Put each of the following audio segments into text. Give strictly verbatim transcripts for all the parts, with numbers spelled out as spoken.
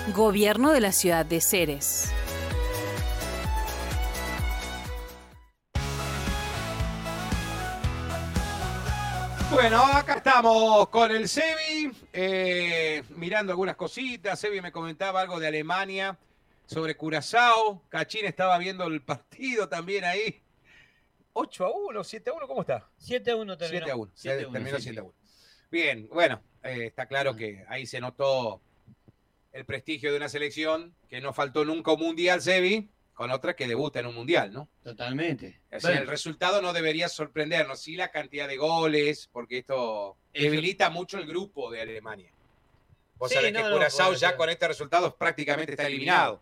Gobierno de la Ciudad de Ceres. Bueno, acá estamos con el Sebi, eh, mirando algunas cositas. Sebi me comentaba algo de Alemania, sobre Curazao. Cachín estaba viendo el partido también ahí. ocho a uno, siete a uno, ¿cómo está? siete a uno terminó. siete a uno, siete a uno, terminó sí, siete a uno. sí. Bien, bueno, eh, está claro que ahí se notó el prestigio de una selección que no faltó nunca un mundial, Sebi, con otra que debuta en un mundial, ¿no? Totalmente. O sea, bueno, el resultado no debería sorprendernos, sí la cantidad de goles, porque esto Eso. debilita mucho el grupo de Alemania. Vos sí, sabés no, que Curazao no, ya ser. con este resultado prácticamente está eliminado.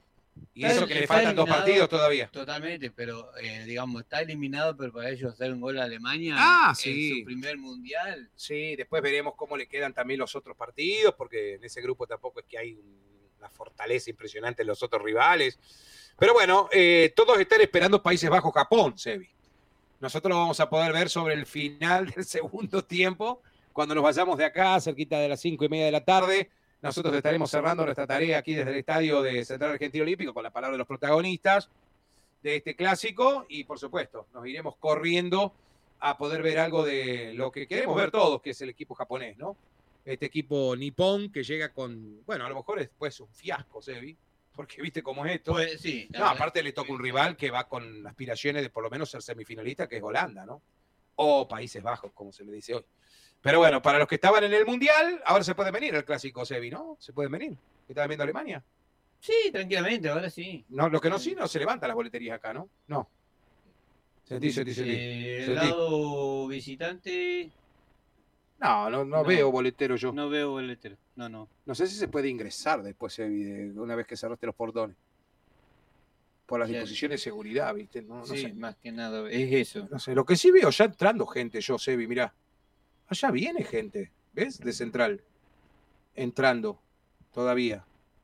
Y está eso que le faltan dos partidos todavía. Totalmente, pero eh, digamos, está eliminado, pero para ellos hacer un gol a Alemania ah, en sí. su primer mundial. Sí, después veremos cómo le quedan también los otros partidos, porque en ese grupo tampoco es que hay una fortaleza impresionante en los otros rivales. Pero bueno, eh, todos están esperando Países Bajos-Japón, Sebi. Nosotros lo vamos a poder ver sobre el final del segundo tiempo, cuando nos vayamos de acá, cerquita de las cinco y media de la tarde. Nosotros estaremos cerrando nuestra tarea aquí desde el estadio de Central Argentino Olímpico con la palabra de los protagonistas de este clásico y, por supuesto, nos iremos corriendo a poder ver algo de lo que queremos ver todos, que es el equipo japonés, ¿no? Este equipo nipón que llega con, bueno, a lo mejor después es un fiasco, Sebi, porque viste cómo es esto. Pues sí. No, aparte le toca un rival que va con aspiraciones de por lo menos ser semifinalista, que es Holanda, ¿no? O Países Bajos, como se le dice hoy. Pero bueno, para los que estaban en el Mundial, ahora se puede venir el clásico, Sebi, ¿no? Se pueden venir. ¿Estaban viendo Alemania? Sí, tranquilamente, ahora sí. No, lo que no sí, no se levantan las boleterías acá, ¿no? No. Sentí, sentí, sentí. Eh, el lado visitante... No, no, no, no veo boletero yo. No veo boletero, no, no. No sé si se puede ingresar después, Sebi, una vez que cerraste los portones. Por las Ya. disposiciones de seguridad, ¿viste? No, no sí, sé. más que nada, es eso. No sé, lo que sí veo ya entrando gente yo, Sebi, mirá. Allá viene gente, ¿ves? De Central. Entrando, todavía.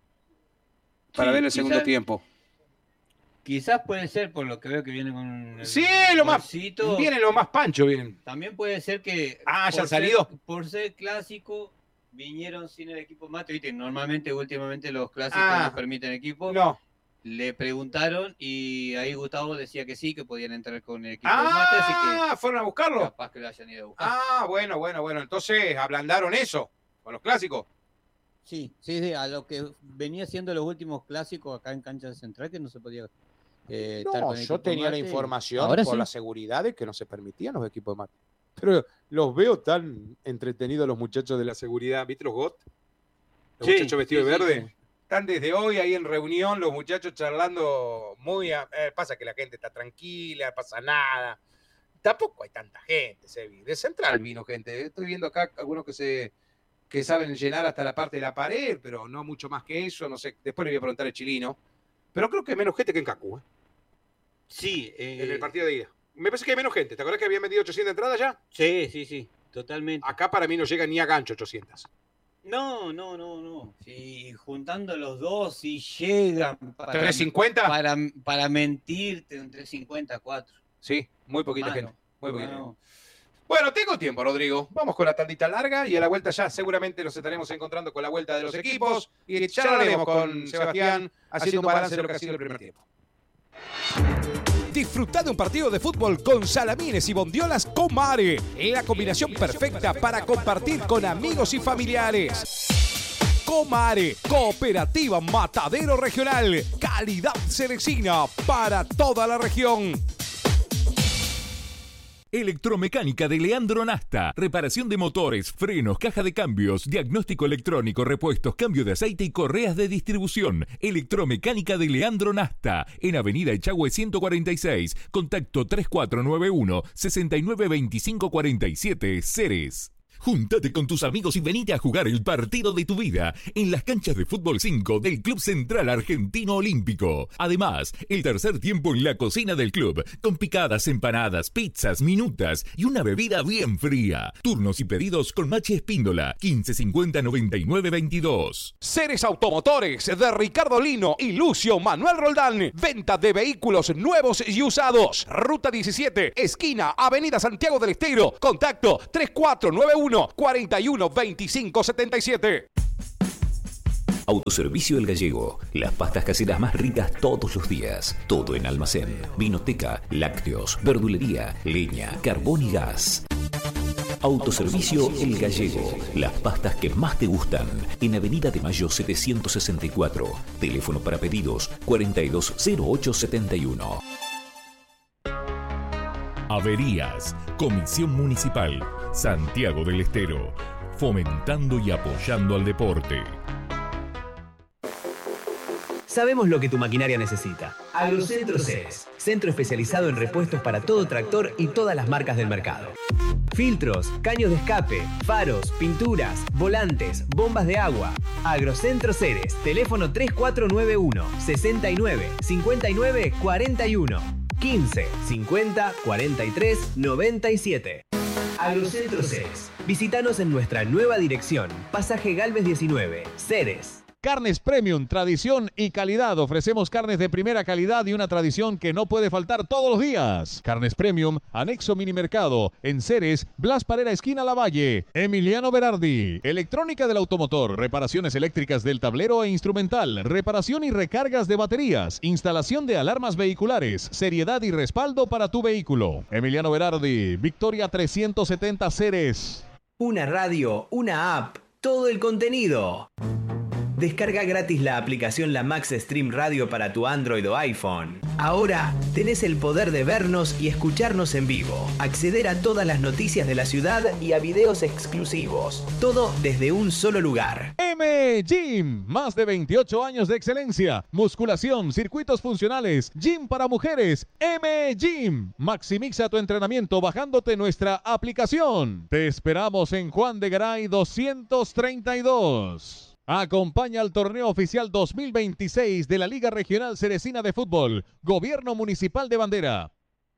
Para Sí, ver el quizás, segundo tiempo. Quizás puede ser por lo que veo que viene con el Sí, lo más, bolsito. vienen lo más pancho, vienen. También puede ser que... Ah, ¿ya han ser, salido? Por ser clásico, vinieron sin el equipo mate, ¿viste? Normalmente, últimamente, los clásicos Ah, no permiten equipo. No. Le preguntaron y ahí Gustavo decía que sí, que podían entrar con el equipo Ah, mate, así que ¿fueron a buscarlo? capaz que lo hayan ido a buscar. Ah, bueno, bueno, bueno. Entonces ablandaron eso con los clásicos. Sí, sí, sí, a lo que venía siendo los últimos clásicos acá en Cancha Central, que no se podía eh, estar No, con el yo equipo tenía la mate. información Ahora por sí. la seguridad de que no se permitían los equipos de mate. Pero los veo tan entretenidos los muchachos de la seguridad. ¿Viste los G O T? Los Sí, muchachos vestidos sí, de sí, verde. sí. Están desde hoy ahí en reunión, los muchachos charlando muy... A, eh, pasa que la gente está tranquila, no pasa nada. Tampoco hay tanta gente, Sebi. De Central vino gente. Estoy viendo acá algunos que se que saben llenar hasta la parte de la pared, pero no mucho más que eso. No sé, después le voy a preguntar al chileno. Pero creo que hay menos gente que en Cancún, ¿eh? Sí, eh, En el partido de ida. Me parece que hay menos gente. ¿Te acuerdas que habían vendido ochocientas entradas ya? Sí, sí, sí, totalmente. Acá para mí no llega ni a gancho ochocientas. No, no, no, no. Sí, juntando los dos, si llegan para, ¿trescientos cincuenta? para, para mentirte, un trescientos cincuenta, cuatro. Sí, muy poquita Mano, gente. Muy poquita no. gente. Bueno, tengo tiempo, Rodrigo. Vamos con la tandita larga y a la vuelta ya seguramente nos estaremos encontrando con la vuelta de los equipos y charlaremos con Sebastián haciendo un balance de lo que ha sido el primer tiempo. Disfruta de un partido de fútbol con salamines y bondiolas Comare, la combinación perfecta para compartir con amigos y familiares. Comare, Cooperativa Matadero Regional, calidad cerecina para toda la región. Electromecánica de Leandro Nasta. Reparación de motores, frenos, caja de cambios, diagnóstico electrónico, repuestos, cambio de aceite y correas de distribución. Electromecánica de Leandro Nasta. En Avenida Echagüe ciento cuarenta y seis. Contacto tres cuatro nueve uno, seis nueve dos cinco cuatro siete, Ceres. Júntate con tus amigos y venite a jugar el partido de tu vida en las canchas de fútbol cinco del Club Central Argentino Olímpico. Además, el tercer tiempo en la cocina del club, con picadas, empanadas, pizzas, minutas y una bebida bien fría. Turnos y pedidos con Machi Espíndola, quince cincuenta noventa y nueve veintidós. Ceres Automotores de Ricardo Lino y Lucio Manuel Roldán. Venta de vehículos nuevos y usados. Ruta diecisiete, esquina Avenida Santiago del Estero. Contacto tres cuatro nueve uno, cuarenta y uno veinticinco setenta y siete. Autoservicio El Gallego. Las pastas caseras más ricas todos los días. Todo en almacén. Vinoteca, lácteos, verdulería, leña, carbón y gas. Autoservicio El Gallego. Las pastas que más te gustan. En Avenida de Mayo setecientos sesenta y cuatro. Teléfono para pedidos cuarenta y dos cero ocho setenta y uno. Averías. Comisión Municipal. Santiago del Estero. Fomentando y apoyando al deporte. Sabemos lo que tu maquinaria necesita. Agrocentro Ceres, centro especializado en repuestos para todo tractor y todas las marcas del mercado. Filtros, caños de escape, faros, pinturas, volantes, bombas de agua. Agrocentro Ceres, teléfono tres cuatro nueve uno, sesenta y nueve, cincuenta y nueve, cuarenta y uno, quince, cincuenta, cuarenta y tres, noventa y siete. Agrocentro Ceres. Visítanos en nuestra nueva dirección, Pasaje Galvez diecinueve, Ceres. Carnes Premium, tradición y calidad. Ofrecemos carnes de primera calidad y una tradición que no puede faltar todos los días. Carnes Premium, anexo Minimercado, en Ceres, Blas Parera, esquina Lavalle. Emiliano Berardi, electrónica del automotor, reparaciones eléctricas del tablero e instrumental, reparación y recargas de baterías, instalación de alarmas vehiculares, seriedad y respaldo para tu vehículo. Emiliano Berardi, Victoria trescientos setenta Ceres. Una radio, una app, todo el contenido. Descarga gratis la aplicación La Max Stream Radio para tu Android o iPhone. Ahora tenés el poder de vernos y escucharnos en vivo, acceder a todas las noticias de la ciudad y a videos exclusivos. Todo desde un solo lugar. M Gym, más de veintiocho años de excelencia, musculación, circuitos funcionales, gym para mujeres. M Gym, maximiza tu entrenamiento bajándote nuestra aplicación. Te esperamos en Juan de Garay doscientos treinta y dos. Acompaña al torneo oficial dos mil veintiséis de la Liga Regional Ceresina de Fútbol. Gobierno Municipal de Bandera.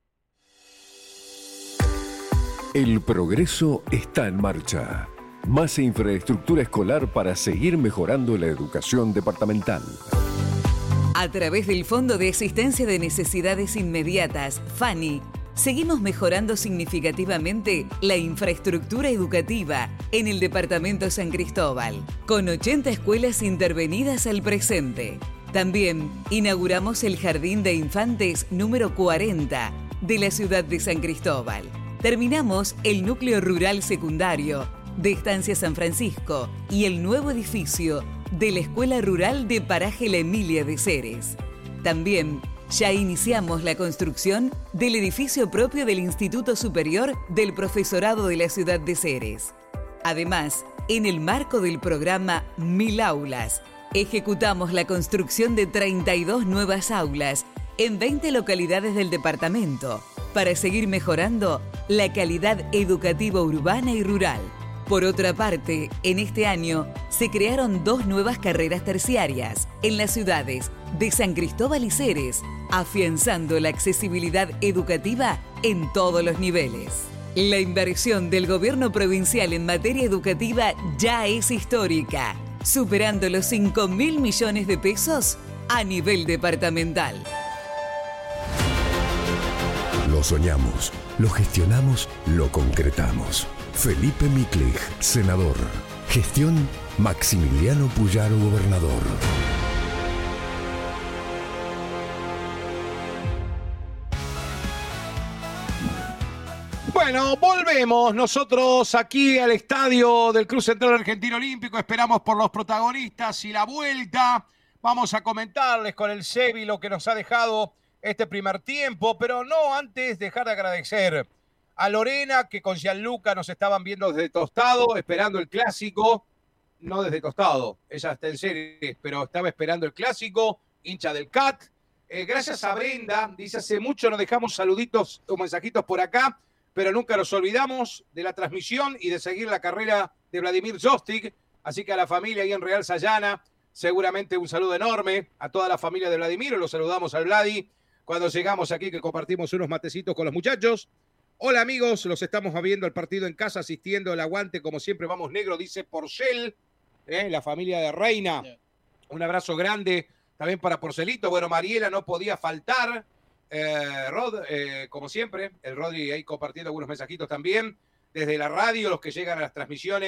El progreso está en marcha. Más infraestructura escolar para seguir mejorando la educación departamental. A través del Fondo de Asistencia de Necesidades Inmediatas, FANI, seguimos mejorando significativamente la infraestructura educativa en el departamento San Cristóbal, con ochenta escuelas intervenidas al presente. También inauguramos el Jardín de Infantes número cuarenta de la ciudad de San Cristóbal. Terminamos el núcleo rural secundario de Estancia San Francisco y el nuevo edificio de la Escuela Rural de Paraje La Emilia de Ceres. También ya iniciamos la construcción del edificio propio del Instituto Superior del Profesorado de la ciudad de Ceres. Además, en el marco del programa Mil Aulas, ejecutamos la construcción de treinta y dos nuevas aulas en veinte localidades del departamento para seguir mejorando la calidad educativa urbana y rural. Por otra parte, en este año se crearon dos nuevas carreras terciarias en las ciudades de San Cristóbal y Ceres, afianzando la accesibilidad educativa en todos los niveles. La inversión del gobierno provincial en materia educativa ya es histórica, superando los cinco mil millones de pesos a nivel departamental. Lo soñamos, lo gestionamos, lo concretamos. Felipe Miklich, senador. Gestión Maximiliano Puyaro, gobernador. Bueno, volvemos nosotros aquí al estadio del Club Central Argentino Olímpico. Esperamos por los protagonistas y la vuelta. Vamos a comentarles con el Sebi lo que nos ha dejado este primer tiempo, pero no antes dejar de agradecer a Lorena, que con Gianluca nos estaban viendo desde Tostado, esperando el clásico. No desde Tostado, ella está en Ceres, pero estaba esperando el clásico, hincha del C A T. Eh, gracias a Brenda, dice, hace mucho nos dejamos saluditos o mensajitos por acá, pero nunca nos olvidamos de la transmisión y de seguir la carrera de Vladimir Zostic. Así que a la familia ahí en Real Sayana, seguramente un saludo enorme a toda la familia de Vladimir. Los saludamos al Vladi cuando llegamos aquí, que compartimos unos matecitos con los muchachos. Hola amigos, los estamos viendo el partido en casa, asistiendo al aguante, como siempre vamos negro, dice Porcel, ¿eh? La familia de Reina. Un abrazo grande también para Porcelito. Bueno, Mariela no podía faltar. Eh, Rod, eh, como siempre, el Rodri ahí compartiendo algunos mensajitos también. Desde la radio, los que llegan a las transmisiones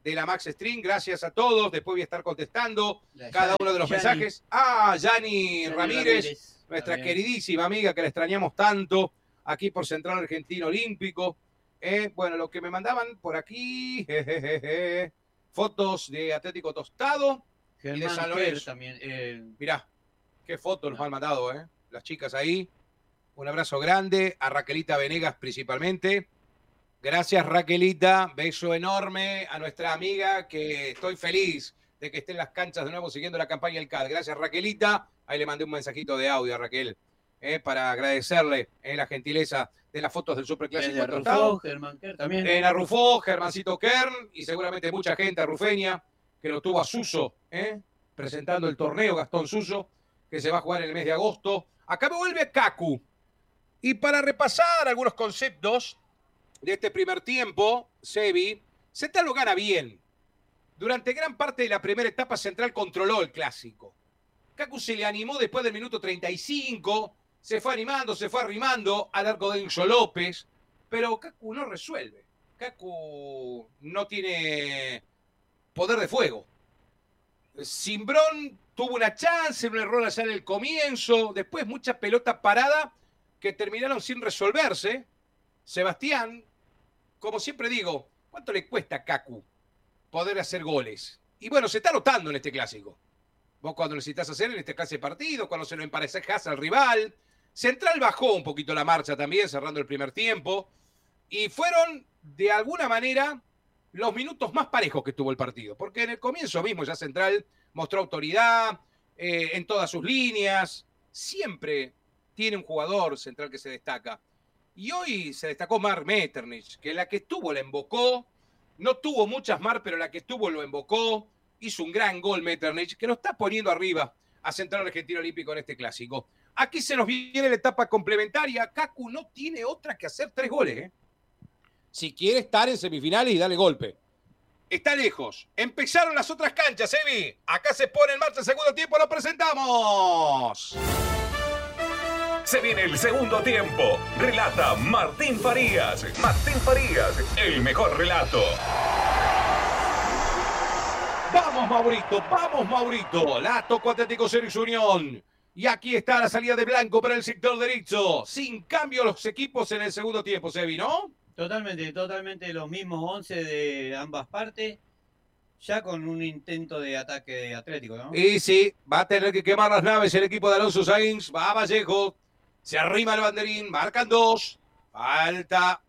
de la Max String. Gracias a todos. Después voy a estar contestando La cada Yani- uno de los Yani. mensajes. Ah, Yani Yani Ramírez, Ramírez, nuestra también. queridísima amiga que la extrañamos tanto aquí por Central Argentino Olímpico. Eh, bueno, lo que me mandaban por aquí, jejeje, fotos de Atlético Tostado y de Germán San Kerr Lorenzo. también. eh, Mirá, qué fotos nos han mandado, ¿eh? Las chicas ahí. Un abrazo grande a Raquelita Venegas principalmente. Gracias, Raquelita. Beso enorme a nuestra amiga, que estoy feliz de que esté en las canchas de nuevo siguiendo la campaña del C A D. Gracias, Raquelita. Ahí le mandé un mensajito de audio a Raquel eh, para agradecerle eh, la gentileza de las fotos del Superclásico desde de Tostado. Rufo, Germán Kerr también. En Arrufó, Germancito Kern y seguramente mucha gente rufeña que lo tuvo a Suso, ¿eh? presentando el torneo, Gastón Suso, que se va a jugar en el mes de agosto. Acá me vuelve Kaku. Y para repasar algunos conceptos de este primer tiempo, Sebi, Central lo gana bien. Durante gran parte de la primera etapa, Central controló el clásico. Kaku se le animó después del minuto treinta y cinco, se fue animando, se fue arrimando al arco de Enzo López, pero Kaku no resuelve. Kaku no tiene poder de fuego. Simbrón tuvo una chance, un error allá en el comienzo, después mucha pelota parada que terminaron sin resolverse. Sebastián, como siempre digo, ¿cuánto le cuesta a Kaku poder hacer goles? Y bueno, se está notando en este clásico. Vos cuando necesitas hacer en este clase de partido, cuando se lo emparejas al rival. Central bajó un poquito la marcha también, cerrando el primer tiempo. Y fueron, de alguna manera, los minutos más parejos que tuvo el partido. Porque en el comienzo mismo ya Central mostró autoridad eh, en todas sus líneas. Siempre tiene un jugador Central que se destaca. Y hoy se destacó Marc Metternich, que la que estuvo la embocó. No tuvo muchas más, pero la que estuvo lo embocó. Hizo un gran gol Metternich, que lo está poniendo arriba a Central Argentino Olímpico en este clásico. Aquí se nos viene la etapa complementaria. Kaku no tiene otra que hacer tres goles, ¿eh? Si quiere estar en semifinales y darle golpe. Está lejos. Empezaron las otras canchas, Evi. Acá se pone en marcha el segundo tiempo. ¡Lo presentamos! Se viene el segundo tiempo. Relata Martín Farías. Martín Farías, el mejor relato. Vamos, Maurito, vamos, Maurito. La tocó Atlético Ceres Unión. Y aquí está la salida de Blanco para el sector derecho. Sin cambio los equipos en el segundo tiempo, Sebi, ¿no? Totalmente, totalmente los mismos once de ambas partes, ya con un intento de ataque de Atlético, ¿no? Y sí, va a tener que quemar las naves el equipo de Alonso Sainz. Va a Vallejo, se arrima el banderín, marcan dos. Falta.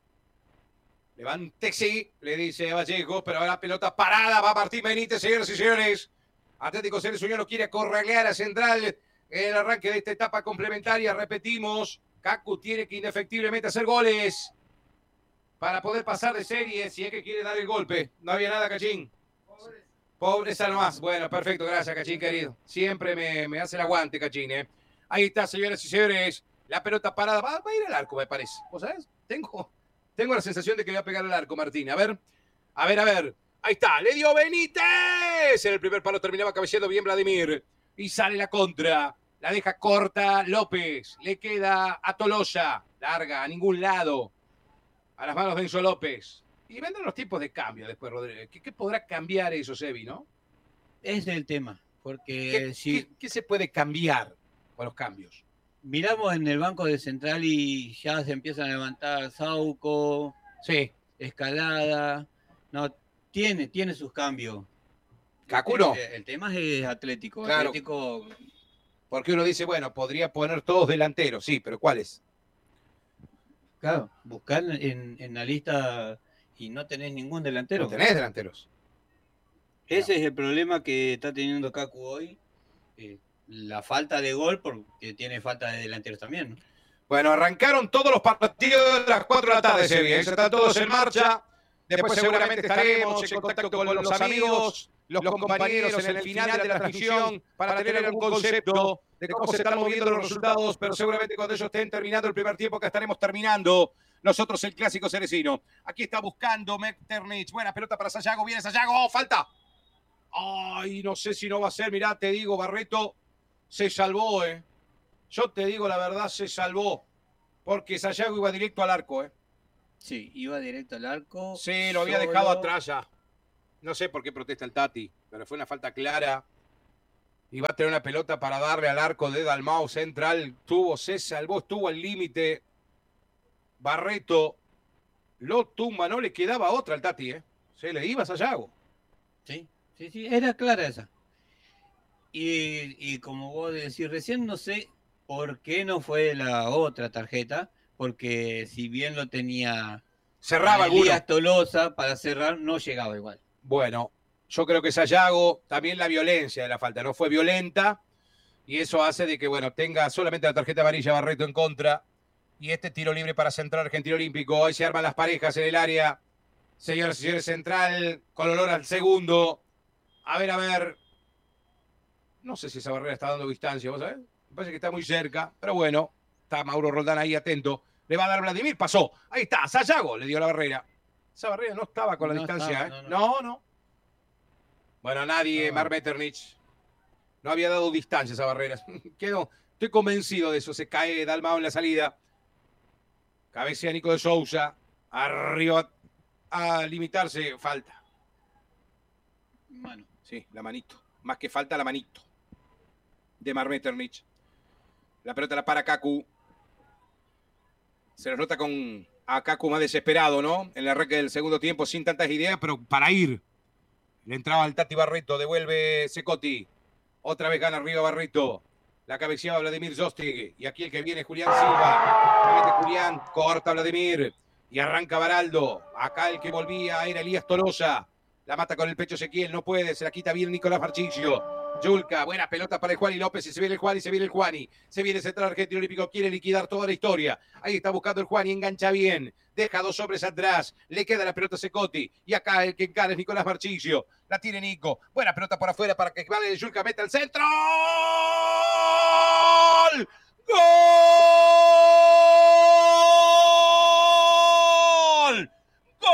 Levántese, le dice a Vallejo, pero ahora pelota parada. Va Martín Benítez, señores y señores. Atlético Ceres Unión lo quiere acorralear a Central en el arranque de esta etapa complementaria. Repetimos, Kaku tiene que indefectiblemente hacer goles para poder pasar de serie, si es que quiere dar el golpe. No había nada, Cachín. Pobreza nomás. Bueno, perfecto, gracias, Cachín, querido. Siempre me, me hace el aguante, Cachín, ¿eh? Ahí está, señoras y señores. La pelota parada. Va, va a ir al arco, me parece. ¿Vos sabés? Tengo, tengo la sensación de que le va a pegar al arco, Martín. A ver, a ver, a ver. Ahí está, le dio Benítez. En el primer palo terminaba cabeceando bien Vladimir. Y sale la contra. La deja corta López. Le queda a Tolosa. Larga, a ningún lado. A las manos de Enzo López. Y vendrán los tiempos de cambio después, Rodríguez. ¿Qué, qué podrá cambiar eso, Sebi, no? Ese es el tema, porque ¿Qué, si qué, qué se puede cambiar con los cambios? miramos en el banco de Central y ya se empiezan a levantar Sauco, Sí. Escalada, no, tiene, tiene sus cambios. Kaku no. El, el tema es Atlético, Claro. Atlético, Porque uno dice, bueno, podría poner todos delanteros. Sí, pero ¿cuáles? claro, buscar en, en la lista y no tenés ningún delantero. No tenés delanteros. Ese es el problema que está teniendo Kaku hoy. eh, la falta de gol, porque tiene falta de delanteros también, ¿no? Bueno, arrancaron todos los partidos de las cuatro de la tarde, Sebi. ¿eh? Están todos en marcha. Después seguramente estaremos en contacto con los amigos, los compañeros en el final de la transmisión para tener algún concepto de cómo se están moviendo los resultados, pero seguramente cuando ellos estén terminando el primer tiempo, que estaremos terminando nosotros el clásico cerecino. Aquí está buscando Metternich. Buena pelota para Sayago. Viene Sayago. ¡Oh, falta! Ay, no sé si no va a ser. Mirá, te digo, Barreto se salvó, ¿eh? Yo te digo la verdad, se salvó. Porque Sayago iba directo al arco, ¿eh? Sí, iba directo al arco. Sí, lo había solo, dejado atrás ya. No sé por qué protesta el Tati, pero fue una falta clara. Y va a tener una pelota para darle al arco de Dalmau central. Tuvo, se salvó, estuvo al límite. Barreto lo tumba, no le quedaba otra al Tati, ¿eh? Se le iba a Sayago. Sí, sí, sí, era clara esa. Y, y como vos decís recién, no sé por qué no fue la otra tarjeta, porque si bien lo tenía cerraba Elías Tolosa para cerrar, no llegaba igual. Bueno, yo creo que Sayago, también la violencia de la falta, no fue violenta, y eso hace de que, bueno, tenga solamente la tarjeta amarilla Barreto en contra, y este tiro libre para Central Argentino Olímpico. Hoy se arman las parejas en el área. Señoras y señores, Central con olor al segundo. A ver, a ver. No sé si esa barrera está dando distancia, ¿vos sabés? Me parece que está muy cerca, pero bueno, está Mauro Roldán ahí atento. Le va a dar Vladimir, pasó. Ahí está, Sayago le dio la barrera. Esa barrera no estaba con la No distancia, estaba, ¿eh? no, no. No, no. Bueno, nadie, No. Mar Metternich. No había dado distancia esa barrera. Quedo, estoy convencido de eso. Se cae Dalmau en la salida. Cabecea Nico de Sousa. Arriba a limitarse. Falta. Mano. Sí, la manito. Más que falta, la manito. De Mar Metternich. La pelota la para Kaku. Se nos nota con a Kaku más desesperado, ¿no? En el arranque del segundo tiempo, sin tantas ideas, pero para ir. Le entraba al Tati Barreto, devuelve Secotti. Otra vez gana arriba Barreto. La cabeceaba Vladimir Jostig. Y aquí el que viene Julián Silva. La mete Julián, corta Vladimir. Y arranca Baraldo. Acá el que volvía era Elías Tolosa. La mata con el pecho Ezequiel, no puede. Se la quita bien Nicolás Marchisio. Yulka, buena pelota para el Juani López. Y se viene el Juani, se viene el Juani. Se viene Central Argentino Olímpico. Quiere liquidar toda la historia. Ahí está buscando el Juani. Engancha bien. Deja dos hombres atrás. Le queda la pelota a Secotti. Y acá el que encara es Nicolás Marchisio. La tiene Nico. Buena pelota por afuera para que vale Yulka meta al centro. ¡Gol! ¡Gol! ¡Gol!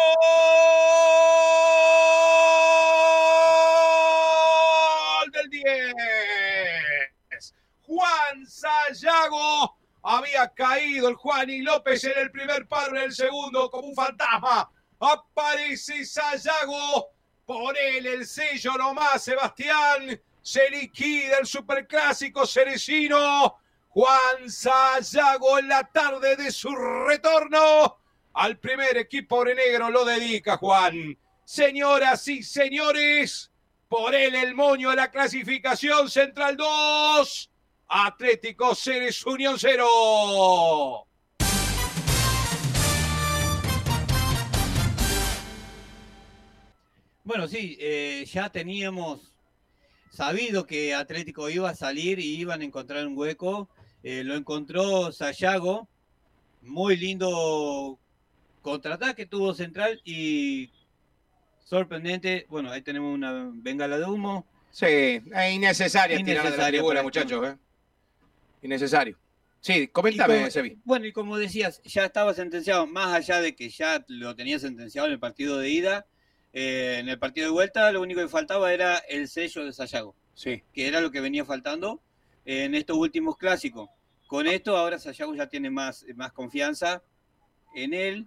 Del diez. Juan Sayago. Había caído el Juani López en el primer palo, en el segundo como un fantasma. Aparece Sayago. Ponele el sello nomás, Sebastián. Se liquida el superclásico cerecino. Juan Sayago en la tarde de su retorno al primer equipo aurenegro lo dedica Juan. Señoras y señores, por él el moño de la clasificación. Central dos, Atlético Ceres Unión cero. Bueno, sí, eh, ya teníamos sabido que Atlético iba a salir y iban a encontrar un hueco. Eh, lo encontró Sayago. Muy lindo contraataque tuvo Central y sorprendente. Bueno, ahí tenemos una bengala de humo. Sí, es innecesaria tirar de la tribuna, muchachos. ¿eh? Innecesario. Sí, coméntame, Sebi. Bueno, y como decías, ya estaba sentenciado, más allá de que ya lo tenía sentenciado en el partido de ida. Eh, en el partido de vuelta lo único que faltaba era el sello de Sayago, sí, que era lo que venía faltando en estos últimos clásicos. Con esto ahora Sayago ya tiene más, más confianza en él.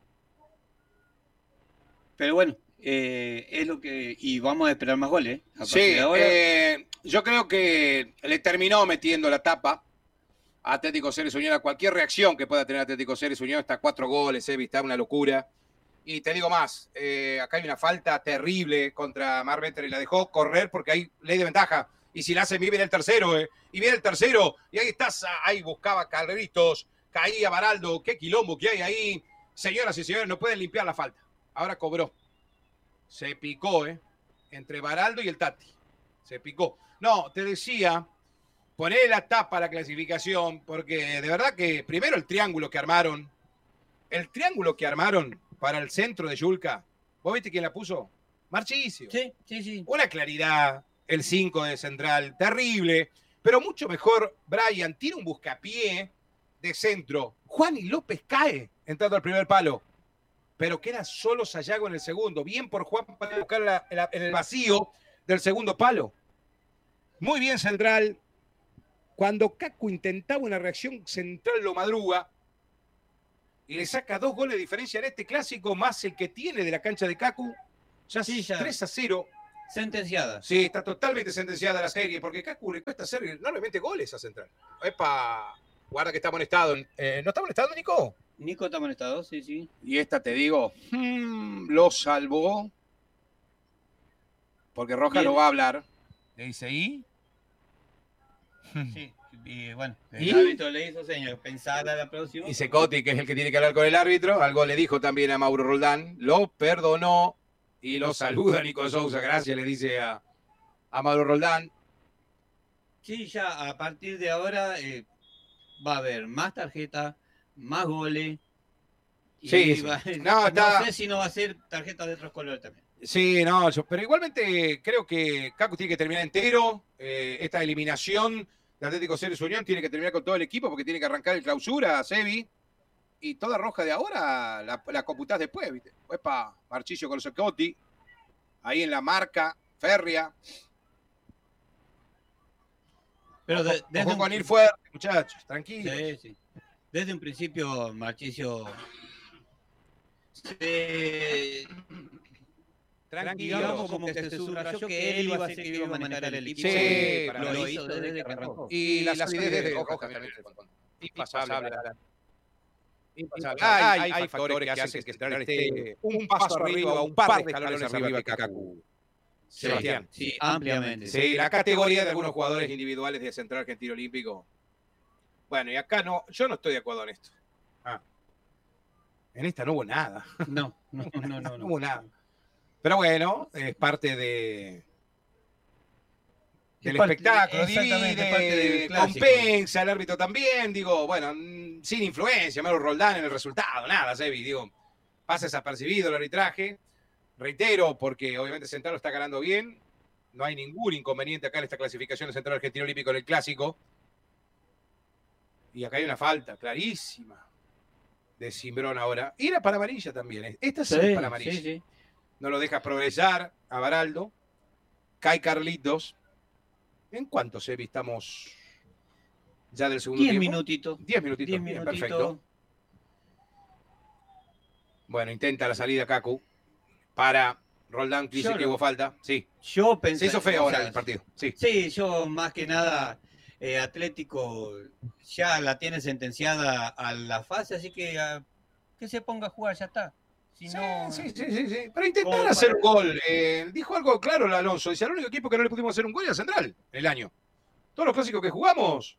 Pero bueno, eh, es lo que... Y vamos a esperar más goles. A sí, de ahora. Eh, yo creo que le terminó metiendo la tapa a Atlético Ceres Unión a cualquier reacción que pueda tener Atlético Ceres Unión. Está cuatro goles, Evi, está una locura. Y te digo más, eh, acá hay una falta terrible contra Mar Metternich y la dejó correr porque hay ley de ventaja. Y si la hace bien, viene el tercero, eh. Y viene el tercero, y ahí estás, ahí buscaba Carreritos, caía Baraldo, qué quilombo que hay ahí. Señoras y señores, no pueden limpiar la falta. Ahora cobró. Se picó, eh. Entre Baraldo y el Tati. Se picó. No, te decía, poné la tapa a la clasificación, porque de verdad que primero el triángulo que armaron, el triángulo que armaron para el centro de Yulka. ¿Vos viste quién la puso? Marchisio. Sí, sí, sí. Una claridad, el cinco de Central, terrible, pero mucho mejor Brian, tira un buscapié de centro. Juani López cae entrando al primer palo, pero queda solo Sayago en el segundo. Bien por Juan para buscar la, la, en el vacío del segundo palo. Muy bien Central. Cuando Kaku intentaba una reacción, Central lo madruga y le saca dos goles de diferencia en este clásico, más el que tiene de la cancha de Kaku. Ya, Sí, ya. tres a cero. Sentenciada. Sí, está totalmente sentenciada la serie, porque Kaku le cuesta hacer enormemente goles a Central. Epa, guarda que está amonestado. Eh, ¿No está amonestado, Nico? Nico está amonestado, sí, sí. Y esta, te digo, hmm, lo salvó. Porque Rojas Bien. lo va a hablar. Le dice, ¿y? Sí, y bueno, el ¿Y? árbitro le hizo señas, pensar a la próxima. Y Secotti, que es el que tiene que hablar con el árbitro, algo le dijo también a Mauro Roldán, lo perdonó y lo saluda Nico Sousa. Gracias, le dice a, a Mauro Roldán. Sí, ya a partir de ahora eh, va a haber más tarjetas, más goles. Y Sí, sí. va- No, no, está- sé si no va a ser tarjetas de otros colores también. Sí, no, yo- pero igualmente creo que Kaku tiene que terminar entero. Eh, esta eliminación de Atlético Ceres Unión tiene que terminar con todo el equipo porque tiene que arrancar el clausura, Sebi. Y toda roja de ahora la, la computás después, ¿viste? Epa, Marchillo con Secotti. Ahí en la marca, férrea. Pero de- Ojo, desde ojo un- con ir fuerte, muchachos, tranquilos. Sí, sí. Desde un principio, Marchicio se, Tranquilo. digamos como que se subrayó que él iba a ser que iba a manejar el equipo. Sí, y para lo mí. hizo desde que arrancó. Y la solidez de Rojas también. Impasable. Impasable. Hay, hay factores que hacen que Central esté un paso arriba, un par de escalones arriba que Kaku. Sebastián. Sí, ampliamente. Sí, la categoría de algunos jugadores individuales de Central Argentino Olímpico. Bueno, y acá no, yo no estoy de acuerdo en esto. Ah. En esta no hubo nada. No, no, no, no, No no. hubo nada. Pero bueno, es parte de del Es parte- espectáculo, exactamente, divide, es parte del clásico. compensa, el árbitro también, digo, bueno, mm, sin influencia, Mauro Roldán en el resultado, nada, Sebi, digo, pasa desapercibido el arbitraje, reitero, porque obviamente Central lo está ganando bien, no hay ningún inconveniente acá en esta clasificación de Central Argentino Olímpico en el Clásico, y acá hay una falta clarísima de Cimbrón ahora, y era para amarilla también, esta sí, Sí, es para amarilla. sí, sí. No lo deja progresar a Baraldo. Cae Carlitos. ¿En cuánto, Sebi, estamos ya del segundo Diez tiempo? minutitos. Diez minutitos. Diez Bien, minutitos. perfecto. Bueno, intenta la salida Kaku para Roldán, que dice Yo que no. hubo falta. Sí, Yo pensé. se hizo feo o ahora sea, el partido. Sí. Sí, yo más que nada, eh, Atlético ya la tiene sentenciada a la fase, así que ah, que se ponga a jugar, ya está. Si Sí, no, sí, sí, sí, sí. Pero intentar Como hacer para- un gol. Eh, dijo algo claro el Alonso. Dice, al único equipo que no le pudimos hacer un gol era Central el año. Todos los clásicos que jugamos,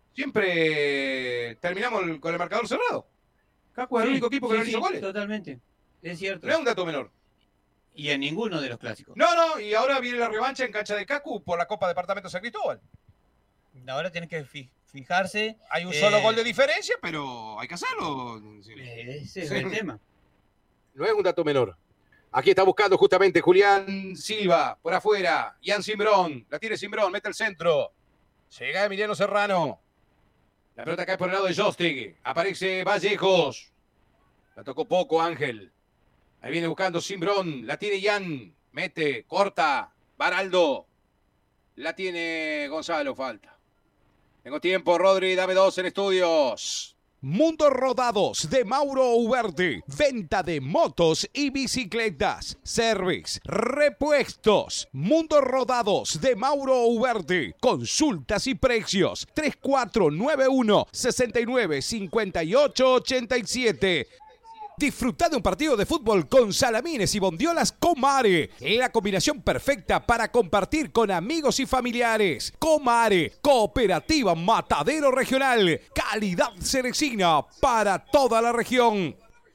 siempre terminamos el- con el marcador cerrado. Kaku es el Sí, único equipo que sí, no le hizo sí, goles. totalmente. Es cierto. No es un dato menor. Y en ninguno de los clásicos. No, no, y ahora viene la revancha en cancha de Kaku por la Copa Departamento San Cristóbal. Ahora tienen que fi- fijarse. Hay un Eh, solo gol de diferencia, pero hay que hacerlo. Sí. eh, Ese es Sí. el tema. No es un dato menor. Aquí está buscando justamente Julián Silva por afuera. Ian Cimbrón. La tiene Cimbrón, mete el centro. Llega Emiliano Serrano. La pelota cae por el lado de Jostig. Aparece Vallejos. La tocó poco Ángel. Ahí viene buscando Cimbrón. La tiene Ian. Mete, corta. Baraldo. La tiene Gonzalo, falta. Tengo tiempo, Rodri, dame dos en estudios. Mundo Rodados de Mauro Uverde. Venta de motos y bicicletas. Service, repuestos. Mundo Rodados de Mauro Uverde. Consultas y precios. tres cuatro nueve uno, seis nueve cinco ocho ocho siete. Disfruta de un partido de fútbol con salamines y bondiolas Comare. La combinación perfecta para compartir con amigos y familiares. Comare, Cooperativa Matadero Regional. Calidad cerecina para toda la región.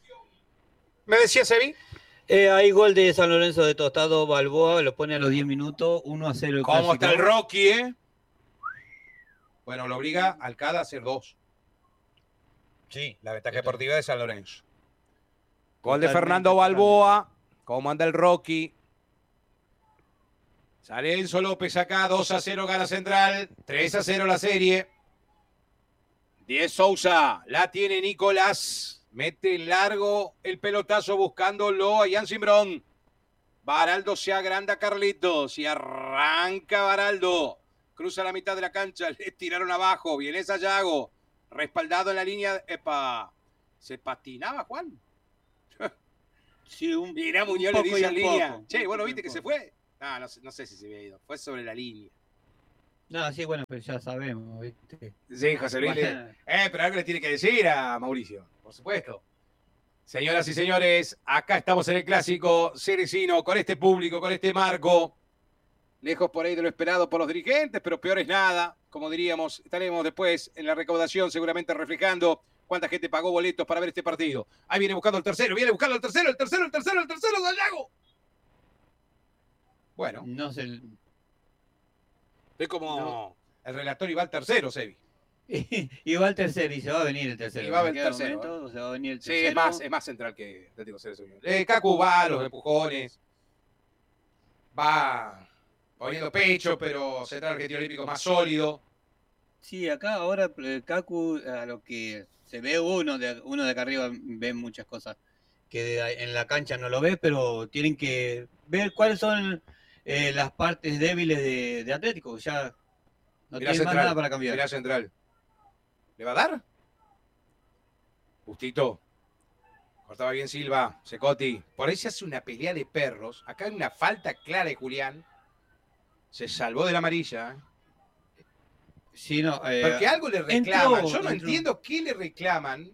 ¿Me decía Sebi? Eh, hay gol de San Lorenzo de Tostado, Balboa, lo pone a los diez minutos, uno a cero el ¿Cómo clásico. está el Rocky, eh? Bueno, lo obliga Alcada a hacer dos. Sí, la ventaja deportiva de San Lorenzo. Gol de Totalmente, Fernando Balboa. ¿Cómo anda el Rocky? Sale Enzo López acá, dos a cero gana Central, tres a cero la serie. diez Sousa, la tiene Nicolás. Mete en largo el pelotazo buscándolo a Ian Cimbrón. Baraldo se agranda a Carlitos y arranca Baraldo. Cruza la mitad de la cancha, le tiraron abajo. Viene Sayago, respaldado en la línea. Epa, ¿se patinaba Juan? Sí, un, Y Irán Muñoz un le poco dice y en un línea, poco, che, un ¿vos lo poco y viste un que se poco. fue? Ah, no, sé- no sé si se había ido, fue sobre la línea. No, sí, bueno, pero ya sabemos, ¿viste? Sí, José Luis. le- Bueno. Eh, pero algo le tiene que decir a Mauricio, por supuesto. Señoras y señores, acá estamos en el clásico cerecino, con este público, con este marco. Lejos por ahí de lo esperado por los dirigentes, pero peor es nada. Como diríamos, estaremos después en la recaudación seguramente reflejando cuánta gente pagó boletos para ver este partido. Ahí viene buscando el tercero, viene buscando el tercero, el tercero, el tercero, el tercero, Sayago. Bueno, No sé. es como No. el relator iba al tercero, Sebi. Y va el tercero y se va a venir el tercero. Y va a En venir el cualquier tercero, momento se va a venir el Sí, tercero. es más, es más central que Atlético Ceres Unión. Eh, Cacu va, los empujones. Va poniendo pecho, pero Central Argentino Olímpico es más sólido. Sí, acá ahora el Cacu, a lo que se ve uno de, uno de acá arriba, ve muchas cosas que de- en la cancha no lo ve, pero tienen que ver cuáles son eh, las partes débiles de, de Atlético. Ya no Mirá tiene más Central, nada para cambiar. mirá Central. ¿Le va a dar? Justito. Cortaba bien Silva, Secotti. Por ahí se hace una pelea de perros. Acá hay una falta clara de Julián. Se salvó de la amarilla. ¿eh? Sí, no, eh, Porque algo le reclaman. entró- Yo no entró. entiendo qué le reclaman.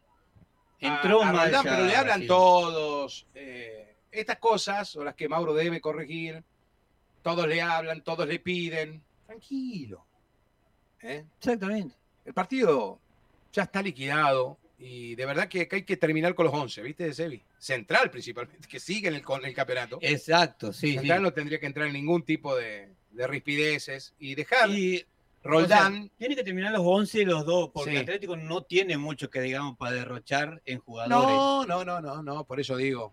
Entró a, a mal Roldán, ya, pero le hablan sí. todos. eh, estas cosas son las que Mauro debe corregir. Todos le hablan, todos le piden. Tranquilo. ¿eh? Exactamente. El partido ya está liquidado y de verdad que hay que terminar con los once, ¿viste, Sebi? Central principalmente, que sigue en el, con el campeonato. Exacto, sí, Central sí. no tendría que entrar en ningún tipo de, de rispideces y dejar Y Roldán. o sea, tiene que terminar los once los dos, porque Sí. Atlético no tiene mucho que digamos para derrochar en jugadores. No, no, no, no, no, por eso digo.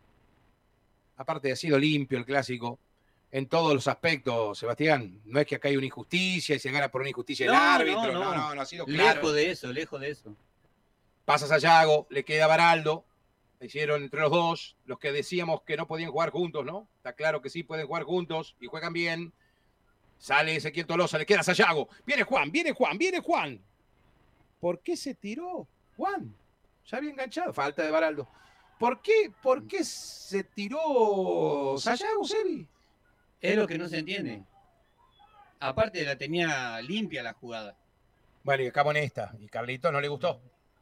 Aparte ha sido limpio el clásico en todos los aspectos, Sebastián. No es que acá hay una injusticia y se gana por una injusticia el No, árbitro. no, No, no. no, no, ha sido claro. Lejos de eso, lejos de eso. Pasa Sayago, le queda Baraldo. Le hicieron entre los dos, los que decíamos que no podían jugar juntos, ¿no? Está claro que sí pueden jugar juntos y juegan bien. Sale Ezequiel Tolosa, le queda Sayago. Viene Juan, viene Juan, viene Juan. ¿Por qué se tiró Juan? Ya había enganchado, falta de Baraldo. ¿Por qué, por qué se tiró Sayago, Sebi? Es lo que no se entiende. Aparte la tenía limpia la jugada. Bueno, y acabamos en esta. Y Carlito no le gustó.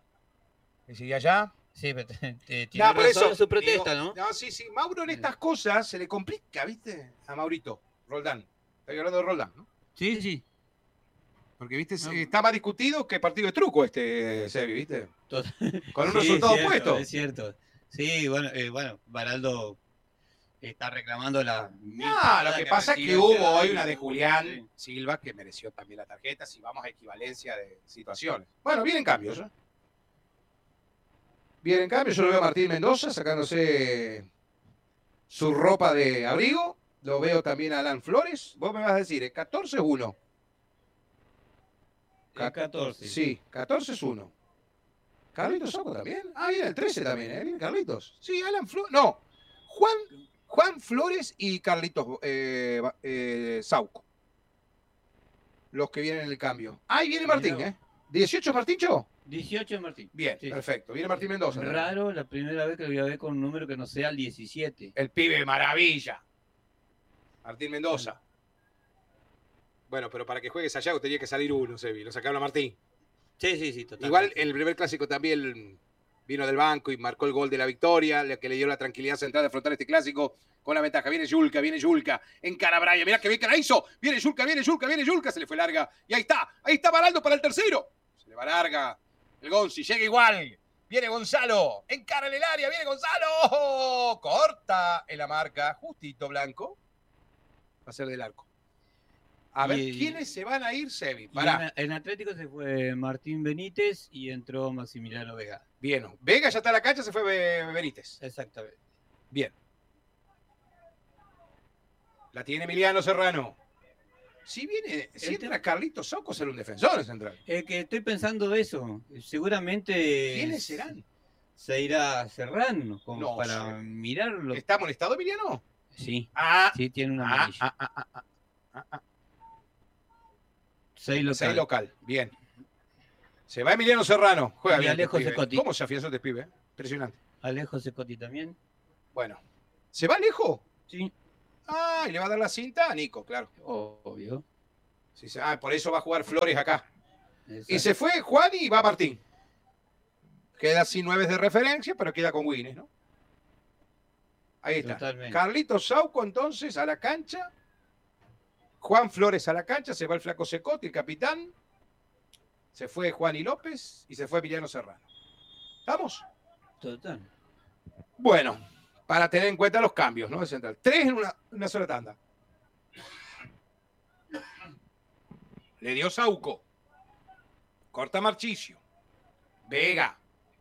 ¿Y sigue allá? Sí, pero te, te, tiene No, por razón eso. en su protesta, digo, ¿no? No, sí, sí. Mauro en estas cosas se le complica, ¿viste? A Maurito, Roldán. Estoy hablando de Roldán, ¿no? Sí, sí. Porque, ¿viste? No. Está más discutido que partido de truco este, Sebi, ¿viste? Tot- Con un Sí, resultado es cierto, opuesto. Es cierto. Sí, bueno, eh, bueno, Baraldo está reclamando la. No, lo que pasa es que recibió hubo hoy y- una de Julián Sí. Silva que mereció también la tarjeta, si vamos a equivalencia de situaciones. Bueno, vienen cambios, ¿eh? Vienen cambios, yo lo veo a Martín Mendoza sacándose su ropa de abrigo, lo veo también a Alan Flores, vos me vas a decir, ¿eh? catorce es uno. El catorce. Sí, catorce es uno. Carlitos Soco también. Ah, viene el trece también, ¿eh? Viene Carlitos. Sí, Alan Flores. No, Juan, Juan Flores y Carlitos eh, eh, Sauco. Los que vienen en el cambio. Ahí viene Martín, Mirá. ¿eh? ¿dieciocho Martincho? dieciocho de Martín. Bien, Sí. perfecto. Viene Martín Mendoza. Raro la primera vez que lo voy a ver con un número que no sea el diecisiete. El pibe maravilla. Martín Mendoza. Bueno, pero para que juegue Sayago tenía que salir uno, Sebi. Lo sacaron a Martín. Sí, sí, sí, totalmente. Igual en el primer clásico también vino del banco y marcó el gol de la victoria, lo que le dio la tranquilidad central de afrontar este clásico con la ventaja. Viene Yulka, viene Yulka, encara a Brian, mirá que bien que la hizo. Viene Yulka, viene Yulka, viene Yulka, se le fue larga. Y ahí está, ahí está Baraldo para el tercero. Se le va larga. El Gonzi llega igual. Viene Gonzalo, encara en el área, viene Gonzalo. Corta en la marca, justito Blanco. Va a ser del arco. A ver, Y- ¿quiénes se van a ir, Sebi? Y Pará. en, en Atlético se fue Martín Benítez y entró Maximiliano Vega. Bien. Vega ya está en la cancha, se fue Be- Benítez. Exactamente. Bien. La tiene Emiliano Serrano. Si viene, si El entra Carlitos Soco, será un defensor en central. Es que estoy pensando eso. Seguramente. ¿Quiénes serán? Se irá Serrano como No para sé. mirarlo. ¿Está molestado Emiliano? Sí, Ah, sí, tiene una ah, amarilla. ah, ah, ah, ah, ah, ah. Seis local. Seis local. Bien. Se va Emiliano Serrano. Juega Y bien. Alejo este pibe. Secotti. ¿Cómo se afianzó este pibe? Impresionante. Alejo Secotti también. Bueno, ¿se va lejos? Sí. Ah, y le va a dar la cinta a Nico, claro. Obvio. Sí, ah, por eso va a jugar Flores acá. Exacto. Y se fue Juan y va Martín. Queda sin nueve de referencia, pero queda con Winnes, ¿no? Ahí está. Totalmente. Carlitos Sauco entonces a la cancha. Juan Flores a la cancha. Se va el Flaco Cecotti, el capitán. Se fue Juan y López y se fue Emiliano Serrano. ¿Estamos? Total. Bueno, para tener en cuenta los cambios, ¿no? De central. Tres en una, una sola tanda. Le dio Sauco. Corta Marchisio. Vega.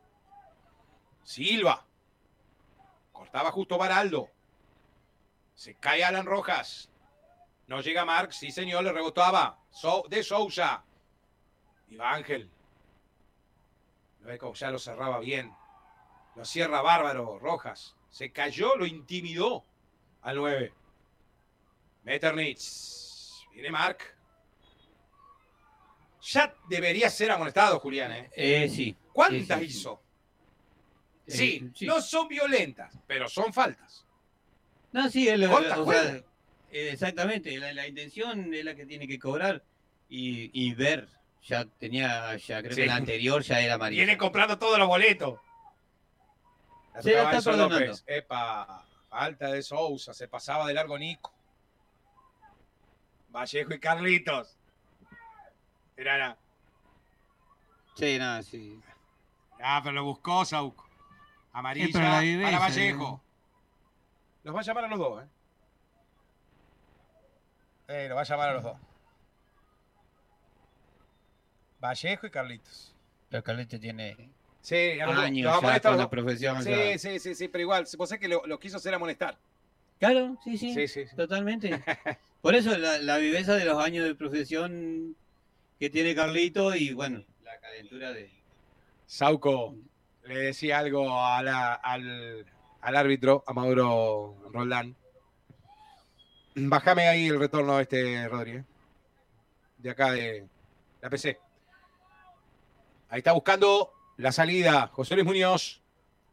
Silva. Cortaba justo Baraldo. Se cae Alan Rojas. No llega Marx. Sí, señor, le rebotaba. So, de Sousa. Y va Ángel. Ve cómo ya lo cerraba bien. Lo cierra bárbaro Rojas. Se cayó, lo intimidó al nueve. Metternich. Viene Marc. Ya debería ser amonestado, Julián, ¿eh? Eh, sí. ¿Cuántas Sí, sí, sí. hizo? Eh, Sí, sí. no son violentas, pero son faltas. No, sí, es lo- Corta o juego. sea, eh, exactamente. La, la intención es la que tiene que cobrar y, y ver. Ya tenía, ya creo Sí. que la anterior ya era amarilla. Viene comprando todos los boletos. La Se la tocaba está Enzo perdonando. López. Epa, falta de Sousa, se pasaba de largo Nico. Vallejo y Carlitos. Era, era. Sí, nada, sí. Ah, pero lo buscó Sauco. Sí, Amarilla pero la para viveza, Vallejo. Los va a llamar a los dos, ¿eh? Eh, los va a llamar a los dos. Vallejo y Carlitos. Pero Calete tiene Sí, a los dos. años Los ya amonesta a con los la dos. profesión. Sí, ya. sí, sí, sí, pero igual, vos sabés que lo, lo quiso hacer amonestar. Claro, sí, sí, Sí, sí, sí. totalmente. Por eso la, la viveza de los años de profesión que tiene Carlito y bueno, la calentura de... Sauco le decía algo a la- al, al árbitro, a Mauro Roldán. Bájame ahí el retorno este, Rodríguez. De acá de la P C. Ahí está buscando la salida José Luis Muñoz.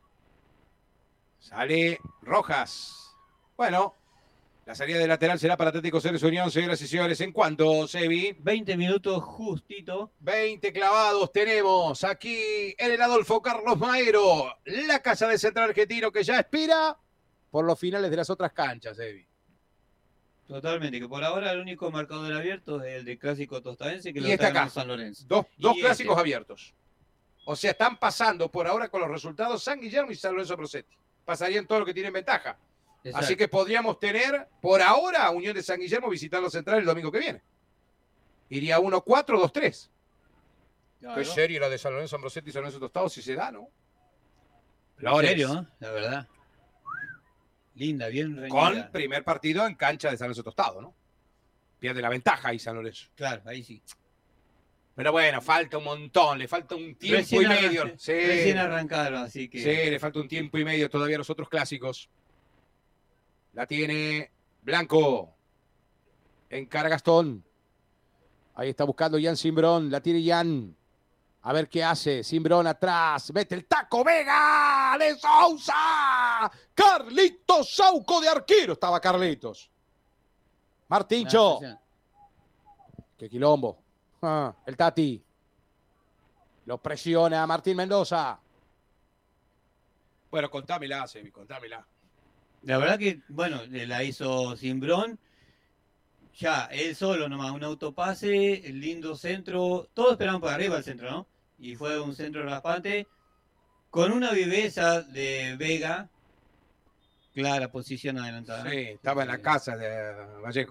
Sale Rojas. Bueno, la salida de lateral será para Atlético Ceres Unión, señoras y señores. ¿En cuánto, Sebi? veinte minutos justito. veinte clavados tenemos aquí en el Adolfo Carlos Maero, la casa de Central Argentino que ya espera por los finales de las otras canchas, Evi. Totalmente, que por ahora el único marcador abierto es el de Clásico Tostadense que Y lo está está acá. ganando San Lorenzo. Dos, Y dos este. clásicos abiertos. O sea, están pasando por ahora con los resultados San Guillermo y San Lorenzo Prosetti. Pasarían todo lo que tienen ventaja. Exacto. Así que podríamos tener, por ahora, a Unión de San Guillermo visitando Central el domingo que viene. Iría uno cuatro, dos tres. Claro. Qué serie la de San Lorenzo Ambrosetti y San Lorenzo Tostado, si se da, ¿no? En Flores. serio, ¿eh? La verdad. Linda, bien reñida. Con primer partido en cancha de San Lorenzo Tostado, ¿no? Pierde la ventaja ahí San Lorenzo. Claro, ahí sí. Pero bueno, falta un montón, le falta un tiempo Recién y arran- medio. Sí, Recién arrancaron, así que... sí, le falta un tiempo y medio todavía a los otros clásicos. La tiene Blanco. Encara Gastón. Ahí está buscando Jan Simbrón. La tiene Jan. A ver qué hace. Simbrón atrás. Mete el taco. Vega de Sousa. Carlitos Sauco de arquero. Estaba Carlitos. Martincho. Ah, Qué quilombo. Ah, el Tati. Lo presiona a Martín Mendoza. Bueno, contámela, Sebi, contámela. La verdad que, bueno, la hizo Simbrón. Ya, él solo nomás, un autopase, el lindo centro. Todos esperaban para arriba el centro, ¿no? Y fue un centro raspante. Con una viveza de Vega. Clara posición adelantada. ¿no? Sí, estaba en la casa de Vallejo.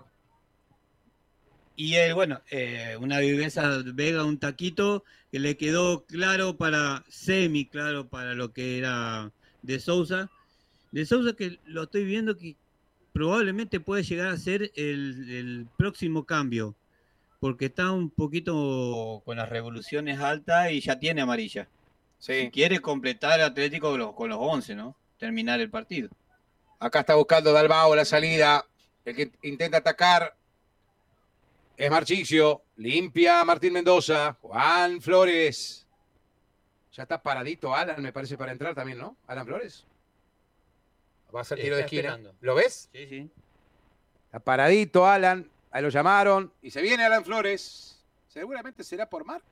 Y él, bueno, eh, una viveza de Vega, un taquito que le quedó claro para, semi claro para lo que era de Sousa. De Sousa que lo estoy viendo que probablemente puede llegar a ser el, el próximo cambio, porque está un poquito con las revoluciones altas y ya tiene amarilla. Sí. Si quiere completar Atlético con los, con los once, ¿no? Terminar el partido. Acá está buscando Dalbao la salida. El que intenta atacar es Marchicio. Limpia Martín Mendoza. Juan Flores. Ya está paradito Alan, me parece, para entrar también, ¿no? Alan Flores. Va a ser tiro de Está esquina. esperando. ¿Lo ves? Sí, sí. Está paradito Alan. Ahí lo llamaron. Y se viene Alan Flores. Seguramente será por Marc.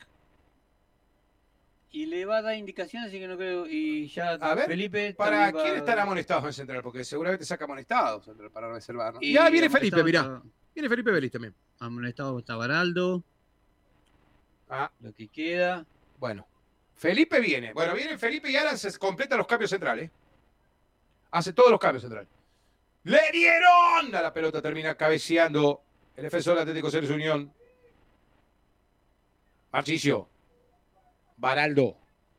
Y le va a dar indicaciones, así que no creo. Y ya A ver, Felipe. ¿para también va- quién estará amonestado en Central? Porque seguramente saca amonestados Central para reservar, ¿no? Y Ya viene Felipe, amonestado mirá. Viene Felipe Vélez también. está- Amonestado está Baraldo. Ah, Lo que queda. bueno. Felipe viene. Bueno, viene Felipe y Alan se completa los cambios centrales. Hace todos los cambios centrales. ¡Le dieron! A la pelota termina cabeceando el defensor del Atlético Ceres Unión. Marchicio. Baraldo.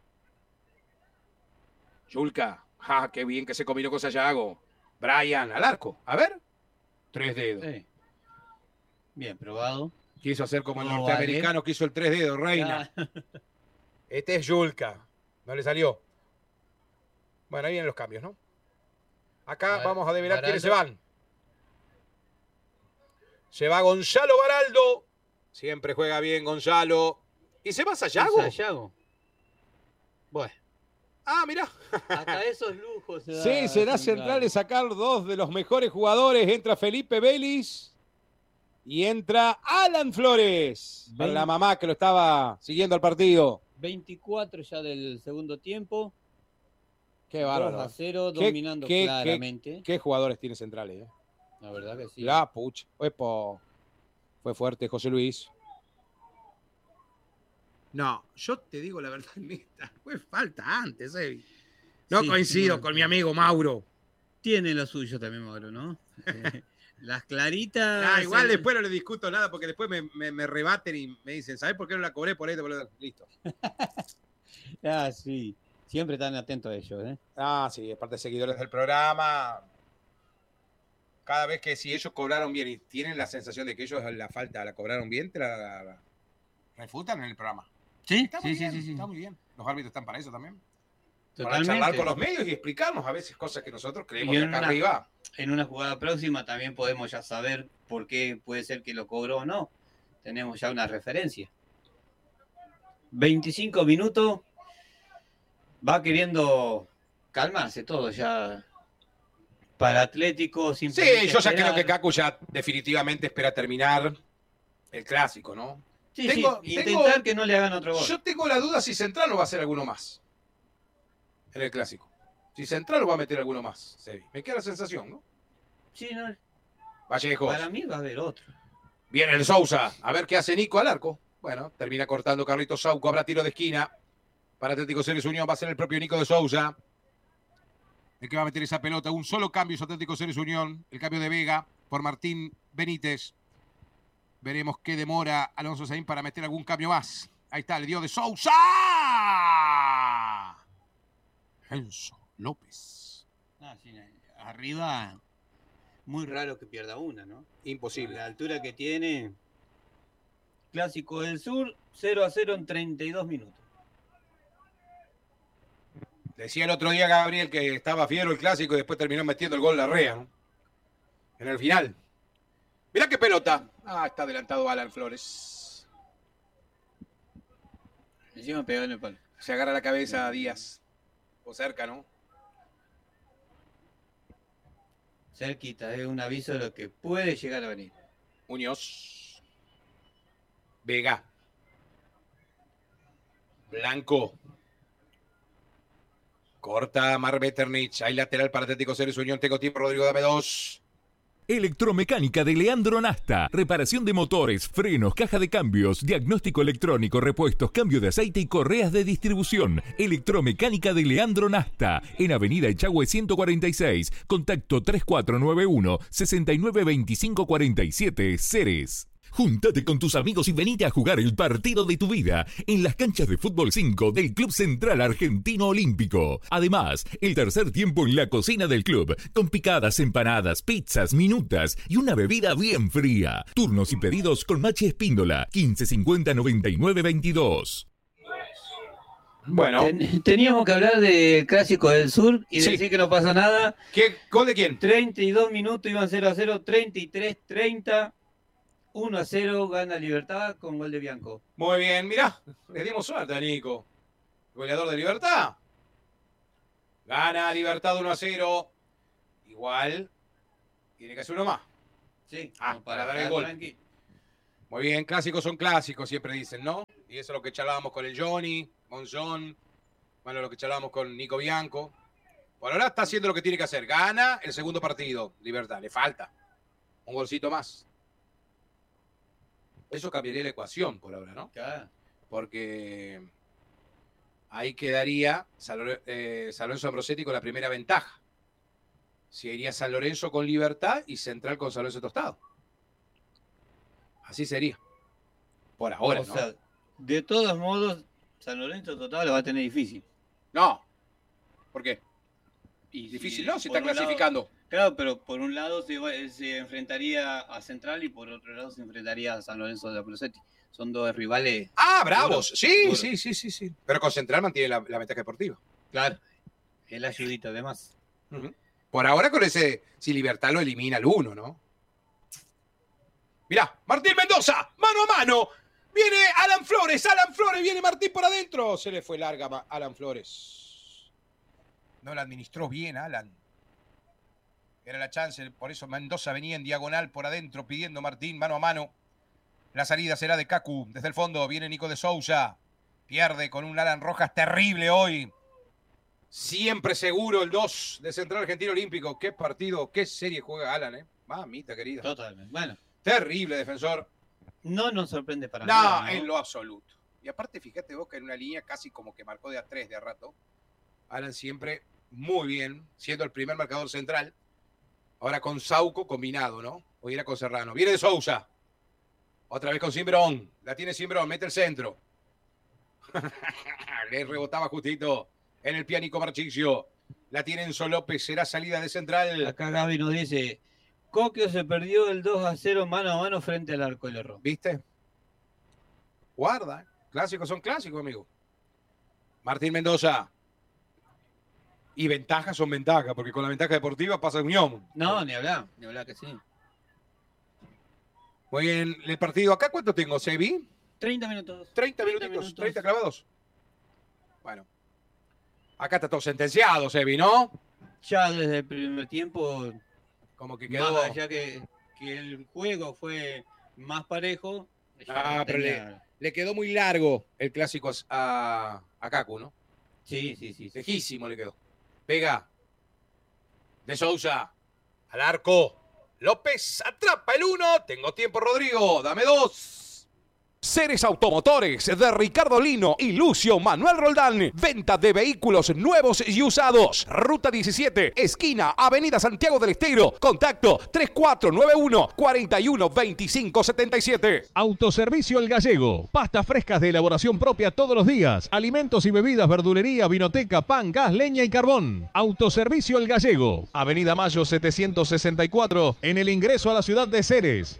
Yulka. ¡Ja! ¡Qué bien que se combinó con Sayago! Brian, al arco. A ver. Tres dedos. Sí. Bien, probado. Quiso hacer como el No norteamericano que hizo el tres dedos, Reina. Ya. Este es Yulka. No le salió. Bueno, ahí vienen los cambios, ¿no? Acá Bar- vamos a develar Baraldo. quiénes se van. Se va Gonzalo Baraldo. Siempre juega bien Gonzalo. ¿Y se va Sayago? Sayago. Bueno, Ah, mirá. hasta esos lujos. se da Sí, será central de sacar dos de los mejores jugadores. Entra Felipe Vélez y entra Alan Flores. Para la mamá que lo estaba siguiendo al partido. veinticuatro ya del segundo tiempo. Qué dos bárbaro. a cero, Qué- dominando qué- qué- claramente. ¿Qué jugadores tiene centrales? Eh? La verdad que sí. La pucha. Epo. Fue fuerte José Luis. No, yo te digo la verdad, neta. Fue falta antes, eh. No Sí, coincido no, con no. mi amigo Mauro. Tiene lo suyo también, Mauro, ¿no? Eh, Las claritas. Ah, igual eh, después no le discuto nada porque después me, me- me rebaten y me dicen, ¿sabes por qué no la cobré por esto? Por esto? Listo. Ah, sí. Siempre están atentos a ellos, ¿eh? Ah, sí, es parte de seguidores del programa. Cada vez que si ellos cobraron bien y tienen la sensación de que ellos la falta la cobraron bien, te la, la- la refutan en el programa. Sí, Está muy sí, sí, bien, sí, sí. está muy bien. Los árbitros están para eso también. Para Totalmente. charlar con los medios y explicarnos a veces cosas que nosotros creemos Y que en acá una- arriba. En una jugada próxima también podemos ya saber por qué puede ser que lo cobró o no. Tenemos ya una referencia. veinticinco minutos. Va queriendo calmarse todo ya. Para Atlético, Sí, simplemente yo ya creo esperar. que Cacu ya definitivamente espera terminar el clásico, ¿no? Sí, tengo- sí, tengo- intentar que no le hagan otro gol. Yo tengo la duda si Central no va a hacer alguno más en el clásico. Si Central no va a meter alguno más, Sebi. Me queda la sensación, ¿no? Sí, no, Vallejos. para mí va a haber otro. Viene el Sousa. A ver qué hace Nico al arco. Bueno, termina cortando Carlitos Sauco. Habrá tiro de esquina. Para Atlético Ceres Unión va a ser el propio Nico de Sousa. El que va a meter esa pelota. Un solo cambio es Atlético Ceres Unión. El cambio de Vega por Martín Benítez. Veremos qué demora Alonso Saín para meter algún cambio más. Ahí está, le dio de Sousa. Enzo López. Ah, sí, arriba, muy raro que pierda una, ¿no? Imposible. La altura que tiene. Clásico del Sur, cero a cero en treinta y dos minutos. Decía el otro día Gabriel que estaba fiero el clásico y después terminó metiendo el gol Larrea, ¿no? En el final. Mirá qué pelota. Ah, está adelantado Alan Flores. Encima pegó en el palo. Se agarra la cabeza a Díaz. O cerca, ¿no? Cerquita, es un aviso de lo que puede llegar a venir. Muñoz. Vega. Blanco. Corta Mar Metternich. Hay lateral para Atlético Ceres Unión. Tengo tiempo, Rodrigo, dame dos. Electromecánica de Leandro Nasta. Reparación de motores, frenos, caja de cambios, diagnóstico electrónico, repuestos, cambio de aceite y correas de distribución. Electromecánica de Leandro Nasta. En Avenida Echagüe ciento cuarenta y seis. Contacto tres cuatro nueve uno, seis nueve dos cinco cuatro siete, Ceres. Júntate con tus amigos y venite a jugar el partido de tu vida en las canchas de fútbol cinco del Club Central Argentino Olímpico. Además, el tercer tiempo en la cocina del club, con picadas, empanadas, pizzas, minutas y una bebida bien fría. Turnos y pedidos con Machi Espíndola, quince cincuenta noventa y nueve veintidós. Bueno. Ten- teníamos que hablar del Clásico del Sur y Sí. decir que no pasa nada. ¿Qué? ¿Gol de quién? treinta y dos minutos iban cero a cero, treinta y tres treinta. uno a cero gana Libertad con gol de Bianco. Muy bien, mirá, le dimos suerte a Nico. Goleador de Libertad. Gana Libertad uno a cero. igual tiene que hacer uno más. Sí, Ah, para dar el estar gol. tranquilo. Muy bien, clásicos son clásicos, siempre dicen, ¿no? Y eso es lo que charlábamos con el Johnny, Monzón, bueno, lo que charlábamos con Nico Bianco. Por ahora está haciendo lo que tiene que hacer. Gana el segundo partido, Libertad. Le falta un golcito más. Eso cambiaría la ecuación por ahora, ¿no? Claro. Porque ahí quedaría San, Lore- eh, San Lorenzo Ambrosetti con la primera ventaja. Si iría San Lorenzo con Libertad y Central con San Lorenzo Tostado. Así sería. Por ahora, o ¿no? sea, de todos modos, San Lorenzo total lo va a tener difícil. No. ¿Por qué? Y Difícil, si ¿no? Si por está un lado- clasificando. claro, pero por un lado se, va- se enfrentaría a Central y por otro lado se enfrentaría a San Lorenzo de Ambrosetti. Son dos rivales. Ah, bravos. Duros, Sí, duros. sí, sí, sí, sí. Pero con Central mantiene la, la ventaja deportiva. Claro. El ayudita además. Ujú. Por ahora con ese, si Libertad lo elimina al uno, ¿no? Mirá, Martín Mendoza, mano a mano. Viene Alan Flores, Alan Flores, viene Martín por adentro. Se le fue larga a Alan Flores. No la administró bien, Alan. Era la chance, por eso Mendoza venía en diagonal por adentro pidiendo Martín mano a mano. La salida será de Cacu. Desde el fondo viene Nico de Sousa. Pierde con un Alan Rojas terrible hoy. Siempre seguro el dos de Central Argentino Olímpico. Qué partido, qué serie juega Alan, ¿eh? Mamita querida. Totalmente. Bueno, Terrible defensor. no nos sorprende para No, nada. ¿no? en lo absoluto. Y aparte, fíjate vos que en una línea casi como que marcó de a tres de a rato. Alan siempre muy bien, siendo el primer marcador central. Ahora con Sauco combinado, ¿no? Hoy era con Serrano. Viene de Sousa. Otra vez con Cimbrón. La tiene Cimbrón, mete el centro. Le rebotaba justito en el pianico Marchicio. La tiene Enzo López, será salida de central. Acá Gaby nos dice, Coquio se perdió el dos a cero mano a mano frente al arco del error. ¿Viste? Guarda. ¿eh? Clásicos son clásicos, amigo. Martín Mendoza. Y ventajas son ventajas, porque con la ventaja deportiva pasa Unión. No, ni hablar, ni hablar que sí. Muy bien, el partido. ¿Acá cuánto tengo, Sebi? treinta minutos. treinta minutitos, treinta clavados. Bueno. Acá está todo sentenciado, Sebi, ¿no? Ya desde el primer tiempo, Como que quedó. más allá que, que el juego fue más parejo. ya Ah, pero tenía- le quedó muy largo el clásico a, a Cacu, ¿no? Sí, sí, sí. sí. Lejísimo le quedó. Pega. De Sousa. Al arco. López atrapa el uno. Tengo tiempo, Rodrigo. Dame dos. Ceres Automotores de Ricardo Lino y Lucio Manuel Roldán. Venta de vehículos nuevos y usados. Ruta diecisiete, esquina Avenida Santiago del Estero. Contacto tres cuatro nueve uno, cuatro uno dos cinco siete siete. Autoservicio El Gallego. Pastas frescas de elaboración propia todos los días. Alimentos y bebidas, verdulería, vinoteca, pan, gas, leña y carbón. Autoservicio El Gallego. Avenida Mayo setecientos sesenta y cuatro en el ingreso a la ciudad de Ceres.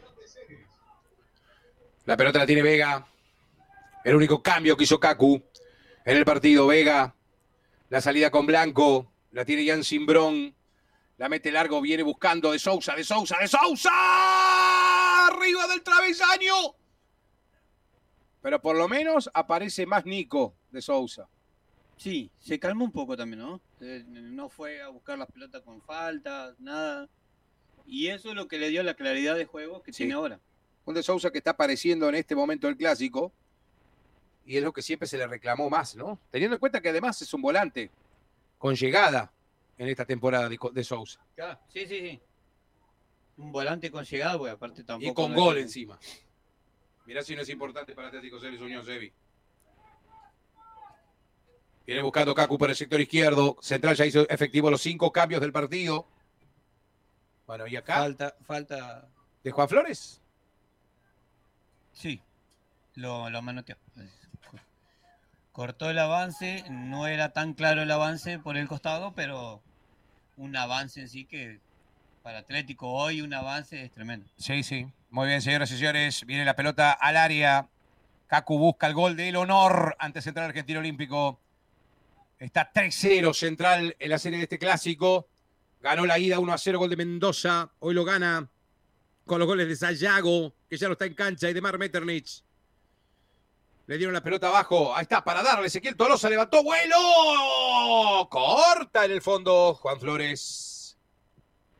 La pelota la tiene Vega. El único cambio que hizo Cacu en el partido. Vega. La salida con Blanco. La tiene Jan Cimbrón. La mete largo. Viene buscando de Sousa. De Sousa. De Sousa. Arriba del travesaño. Pero por lo menos aparece más Nico de Sousa. Sí, se calmó un poco también, ¿no? Eh, No fue a buscar las pelotas con falta, nada. Y eso es lo que le dio la claridad de juego que Sí. tiene ahora. Un de Sousa que está apareciendo en este momento del clásico. Y es lo que siempre se le reclamó más, ¿no? Teniendo en cuenta que además es un volante con llegada en esta temporada de, de Sousa. Claro, sí, sí, sí. Un volante con llegada, porque aparte tampoco. Y con no es gol que- encima. Mirá si no es importante para Atlético Ceres Unión, Sevi. Viene buscando Cacu por el sector izquierdo. Central ya hizo efectivo los cinco cambios del partido. Bueno, y acá Falta, falta. de Juan Flores. Sí, lo, lo manoteó. Cortó el avance, no era tan claro el avance por el costado, pero un avance en sí que para Atlético hoy un avance es tremendo. Sí, sí. Muy bien, señoras y señores. Viene la pelota al área. Cacu busca el gol del honor ante Central Argentino Olímpico. Está tres cero Central en la serie de este clásico. Ganó la ida uno a cero, gol de Mendoza. Hoy lo gana con los goles de Sayago, que ya no está en cancha, y de Mar Metternich. Le dieron la pelota abajo. Ahí está, para darle. Ezequiel Tolosa levantó vuelo. Corta en el fondo Juan Flores.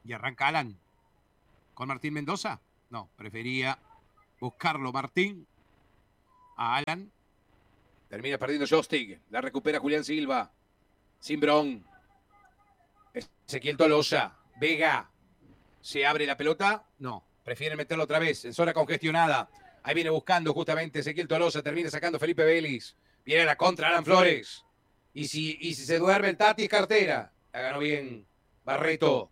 Y arranca Alan. ¿Con Martín Mendoza? No, prefería buscarlo Martín. A Alan. Termina perdiendo Jostig. La recupera Julián Silva. Simbrón. Ezequiel Tolosa. Vega. ¿Se abre la pelota? No. Prefieren meterlo otra vez. En zona congestionada. Ahí viene buscando justamente Ezequiel Tolosa. Termina sacando Felipe Vélez. Viene la contra Alan Flores. Y si, y si se duerme el Tati es cartera. La ganó bien Barreto.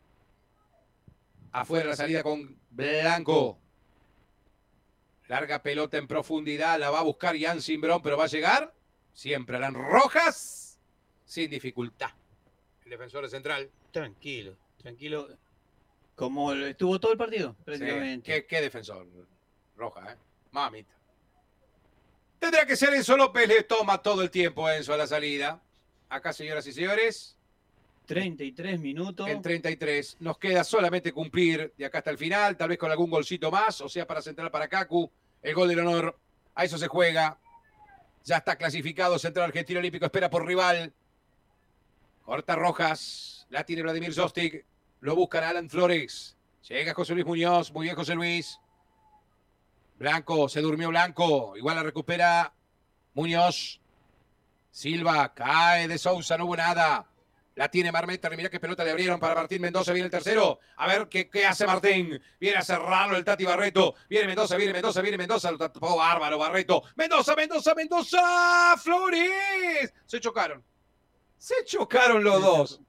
Afuera la salida con Blanco. Larga pelota en profundidad. La va a buscar Jan Simbrón, pero va a llegar. Siempre Alan Rojas. Sin dificultad. El defensor de Central. Tranquilo, tranquilo. Como estuvo todo el partido, prácticamente. Sí. ¿Qué, qué defensor? Roja, ¿eh? Mamita. Tendrá que ser Enzo López. Le toma todo el tiempo a Enzo a la salida. Acá, señoras y señores. treinta y tres minutos. En treinta y tres. Nos queda solamente cumplir de acá hasta el final, tal vez con algún golcito más, o sea, para Central, para Kaku. El gol del honor. A eso se juega. Ya está clasificado Central Argentino Olímpico. Espera por rival. Corta Rojas. La tiene Vladimir Jostig. Lo buscan Alan Flores. Llega José Luis Muñoz. Muy bien, José Luis. Blanco. Se durmió Blanco. Igual la recupera Muñoz. Silva. Cae de Sousa. No hubo nada. La tiene Marmeta, mira qué pelota le abrieron para Martín Mendoza, viene el tercero. A ver qué, qué hace Martín. Viene a cerrarlo el Tati Barreto. Viene Mendoza, viene Mendoza, viene Mendoza. Lo tapó bárbaro Barreto. Mendoza, Mendoza, Mendoza. Flores. Se chocaron. Se chocaron los dos.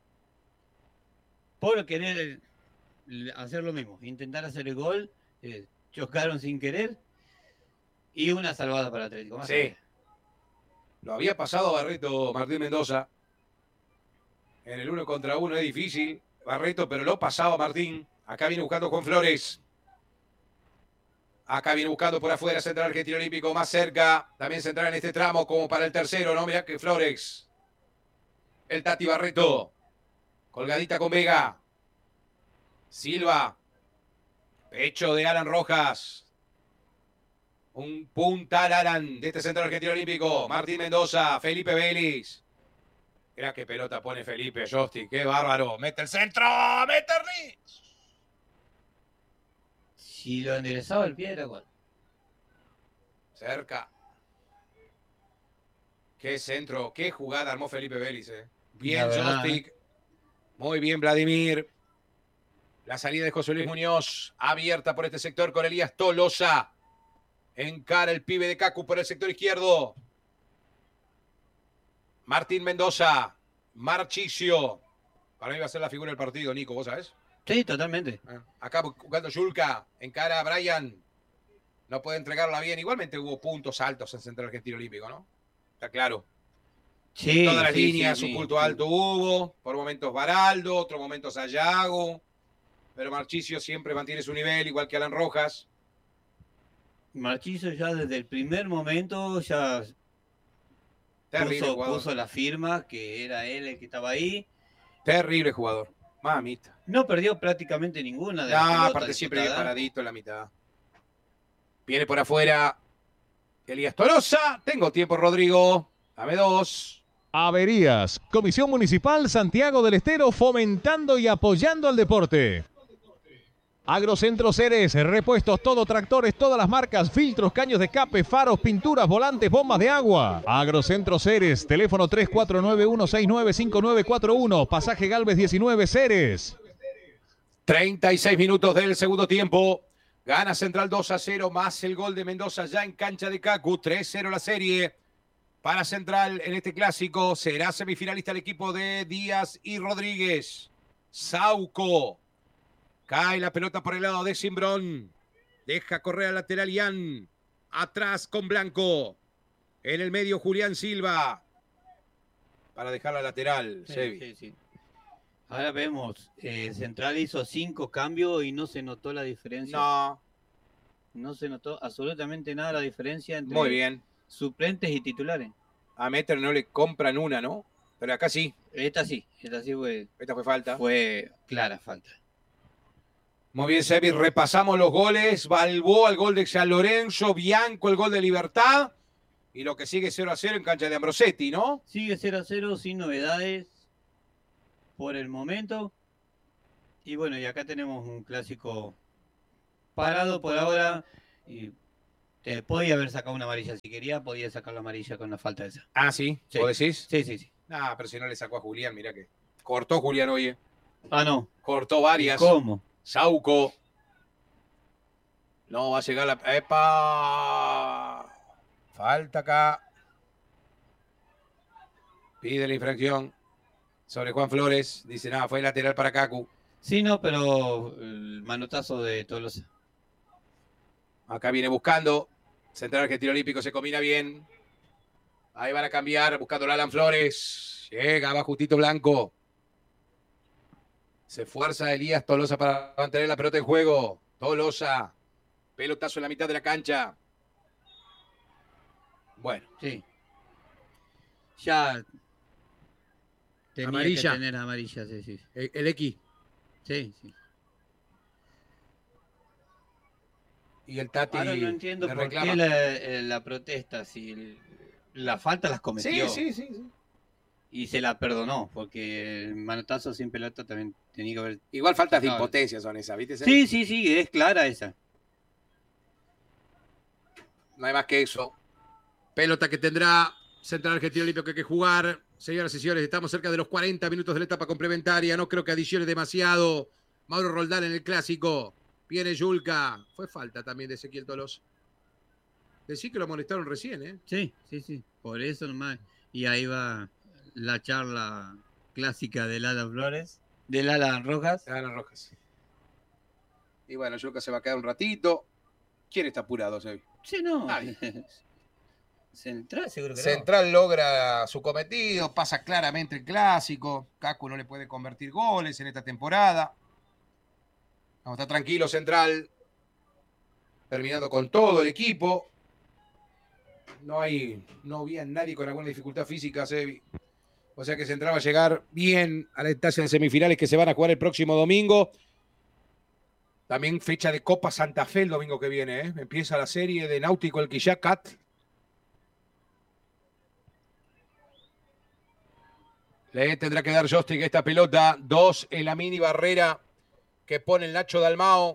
Por querer hacer lo mismo, intentar hacer el gol, eh, chocaron sin querer. Y una salvada para Atlético. Más Sí. allá. Lo había pasado Barreto, Martín Mendoza. En el uno contra uno es difícil, Barreto, pero lo pasaba Martín. Acá viene buscando Juan Flores. Acá viene buscando por afuera Central Argentino Olímpico, más cerca. También Central en este tramo como para el tercero, ¿no? Mirá que Flores. El Tati Barreto. Colgadita con Vega. Silva. Pecho de Alan Rojas. Un puntal Alan de este Central Argentino Olímpico. Martín Mendoza, Felipe Vélez. Mirá qué pelota pone Felipe Jostig, qué bárbaro. Mete el centro, mete el Rich. Si lo enderezaba el pie era gol. Cerca. Qué centro, qué jugada armó Felipe Vélez. Eh. Bien Jostig. Muy bien Vladimir. La salida de José Luis Muñoz. Abierta por este sector con Elías Tolosa. Encara el pibe de Kaku por el sector izquierdo. Martín Mendoza, Marchisio. Para mí va a ser la figura del partido, Nico, ¿vos sabés? Sí, totalmente. Eh, acá jugando Yulka, encara a Brian. No puede entregarla bien. Igualmente hubo puntos altos en Central Argentino Olímpico, ¿no? Está claro. Sí, Todas las sí, líneas, sí, un sí, punto sí. alto hubo. Por momentos Baraldo, otros momentos Sayago. Pero Marchisio siempre mantiene su nivel, igual que Alan Rojas. Marchisio ya desde el primer momento ya Terrible puso, jugador. puso la firma que era él el que estaba ahí. Terrible jugador. Mamita. No perdió prácticamente ninguna de las No, pelotas aparte siempre bien disputadas. paradito en la mitad. Viene por afuera Elías Tolosa. Tengo tiempo, Rodrigo. Dame dos. Averías. Comisión Municipal Santiago del Estero fomentando y apoyando al deporte. Agrocentro Ceres, repuestos, todo, tractores, todas las marcas, filtros, caños de escape, faros, pinturas, volantes, bombas de agua. Agrocentro Ceres, teléfono tres cuatro nueve uno seis nueve cinco nueve cuatro uno, pasaje Galvez diecinueve, Ceres. treinta y seis minutos del segundo tiempo. Gana Central dos a cero, más el gol de Mendoza ya en cancha de Kaku. tres cero la serie para Central en este clásico. Será semifinalista el equipo de Díaz y Rodríguez. Sauco. Cae la pelota por el lado de Simbrón. Deja correr al lateral Ian. Atrás con Blanco. En el medio Julián Silva. Para dejar la lateral, Sí, Sebi. sí, sí. Ahora vemos, eh, Central hizo cinco cambios y no se notó la diferencia. No. No se notó absolutamente nada la diferencia entre Muy bien. suplentes y titulares. A Meter no le compran una, ¿no? Pero acá sí. Esta sí, esta sí fue, Esta fue falta. fue clara falta. Muy bien, Sebi. Repasamos los goles. Balboa, el gol de San Lorenzo. Bianco, el gol de Libertad. Y lo que sigue cero a cero en cancha de Ambrosetti, ¿no? Sigue cero a cero sin novedades por el momento. Y bueno, y acá tenemos un clásico parado por ahora. Y te podía haber sacado una amarilla si quería, podía sacar la amarilla con la falta esa. Ah, ¿sí? Sí. ¿Vos decís? Sí, sí, sí. Ah, pero si no le sacó a Julián, mirá que cortó Julián hoy. eh. Ah, no. Cortó varias. ¿Cómo? Sauco. No va a llegar la... ¡Epa! Falta acá. Pide la infracción sobre Juan Flores. Dice, nada, fue lateral para Cacu. Sí, no, pero el manotazo de Tolosa. Acá viene buscando. Central Argentino Olímpico se combina bien. Ahí van a cambiar, buscando a Alan Flores. Llega, va justito Blanco. Se esfuerza Elías Tolosa para mantener la pelota en juego. Tolosa. Pelotazo en la mitad de la cancha. Bueno. Sí. Ya tenía Amarilla. que tener amarilla, sí, sí. El, el X. Sí, sí. Y el Tati Ahora no entiendo le por reclama. qué la, eh, la protesta, si el- la falta las cometió. Sí, sí, sí, sí. Y se la perdonó, porque el manotazo sin pelota también tenía que haber... Igual faltas de No, impotencia son esas, ¿viste? Sí, sí, sí, es clara esa. No hay más que eso. Pelota que tendrá Central Argentino Olímpico que hay que jugar. Señoras y señores, estamos cerca de los cuarenta minutos de la etapa complementaria. No creo que adicione demasiado. Mauro Roldán en el clásico. Viene Yulka. Fue falta también de Ezequiel Tolosa. Decí que lo molestaron recién, ¿eh? Sí, sí, sí. Por eso nomás. Y ahí va la charla clásica del Alan Flores, del Alan Rojas. Alan Rojas. Y bueno, Yulka se va a quedar un ratito. ¿Quién está apurado, Sebi? Sí, no. Nadie. Central, seguro que Central logra su cometido, pasa claramente el clásico. Cacu no le puede convertir goles en esta temporada. Vamos, está tranquilo Central. Terminando con todo el equipo. No hay, no había nadie con alguna dificultad física, Sebi. O sea que Central va a llegar bien a la instancia de semifinales que se van a jugar el próximo domingo. También fecha de Copa Santa Fe el domingo que viene, ¿eh? Empieza la serie de Náutico El Quillacat. Le tendrá que dar Joystick esta pelota. Dos en la mini barrera que pone el Nacho Dalmao.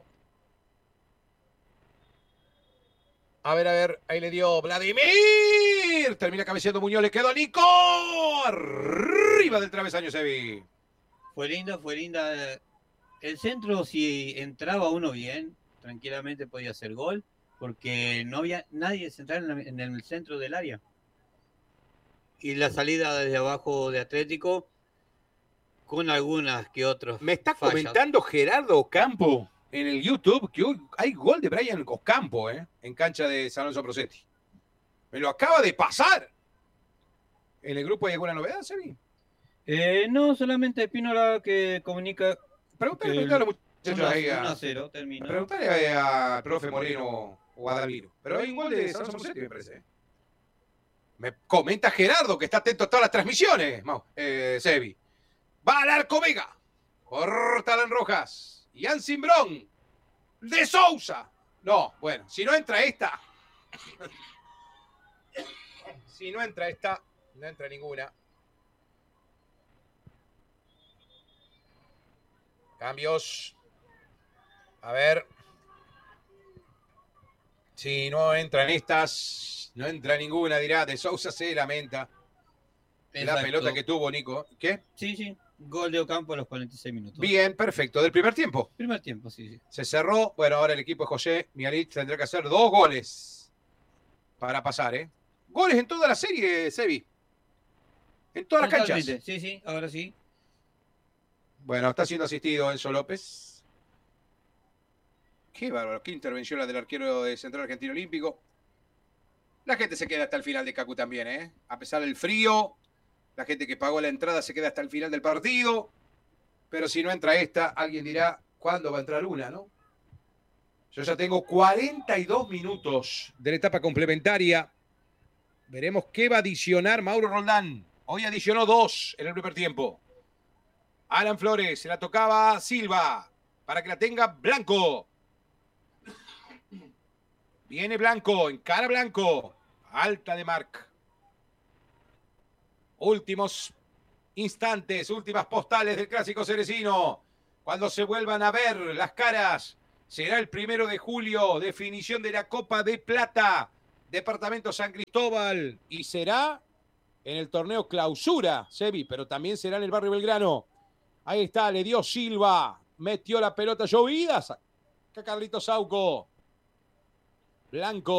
A ver, a ver. Ahí le dio Vladimir. Termina cabeceando Muñoz. Le quedó Nico. Arriba del travesaño, Sebi. Fue linda, fue linda. El centro, si entraba uno bien, tranquilamente podía hacer gol, porque no había nadie central en, la- en el centro del área. Y la salida desde abajo de Atlético, con algunas que otros. Me está fallas. comentando Gerardo Ocampo en el YouTube que hoy hay gol de Brian Ocampo, ¿eh? En cancha de San Lorenzo Prosetti. Me lo acaba de pasar. ¿En el grupo hay alguna novedad, Sebi? Eh, no, solamente Pinola que comunica. Pregúntale, que pregúntale a los muchachos ahí uno a a, cero terminó. Preguntale al profe Moreno o a Damiro. Pero hay un gol de San Lorenzo Prosetti, me parece. Me comenta Gerardo, que está atento a todas las transmisiones, Mau, eh, Sebi. Va al arco Vega. Corta Alan Rojas. Ian Simbrón. De Sousa. No, bueno, si no entra esta. Si no entra esta, no entra ninguna. Cambios. A ver. Si no entran estas, no entra ninguna, dirá. De Sousa se lamenta. La Exacto. pelota que tuvo Nico. ¿Qué? Sí, sí. Gol de Ocampo a los cuarenta y seis minutos. Bien, perfecto. Del primer tiempo. Primer tiempo, sí, sí. Se cerró. Bueno, ahora el equipo de José Mialic tendrá que hacer dos goles para pasar, ¿eh? Goles en toda la serie, Sebi. En todas las canchas. Totalmente. Sí, sí, ahora sí. Bueno, está siendo asistido Enzo López. Qué bárbaro, qué intervención la del arquero de Central Argentino Olímpico. La gente se queda hasta el final de Cacu también, ¿eh? A pesar del frío, la gente que pagó la entrada se queda hasta el final del partido. Pero si no entra esta, alguien dirá, ¿cuándo va a entrar una, no? Yo ya tengo cuarenta y dos minutos de la etapa complementaria. Veremos qué va a adicionar Mauro Roldán. Hoy adicionó dos en el primer tiempo. Alan Flores, se la tocaba Silva, para que la tenga Blanco. Viene Blanco, encara Blanco. Alta de Marc. Últimos instantes, últimas postales del clásico cerecino. cuando se vuelvan a ver las caras, será el primero de julio, definición de la Copa de Plata, Departamento San Cristóbal, y será en el torneo Clausura, Sebi, pero también será en el barrio Belgrano. Ahí está, le dio Silva, metió la pelota llovida, saca Carlitos Sauco. Blanco.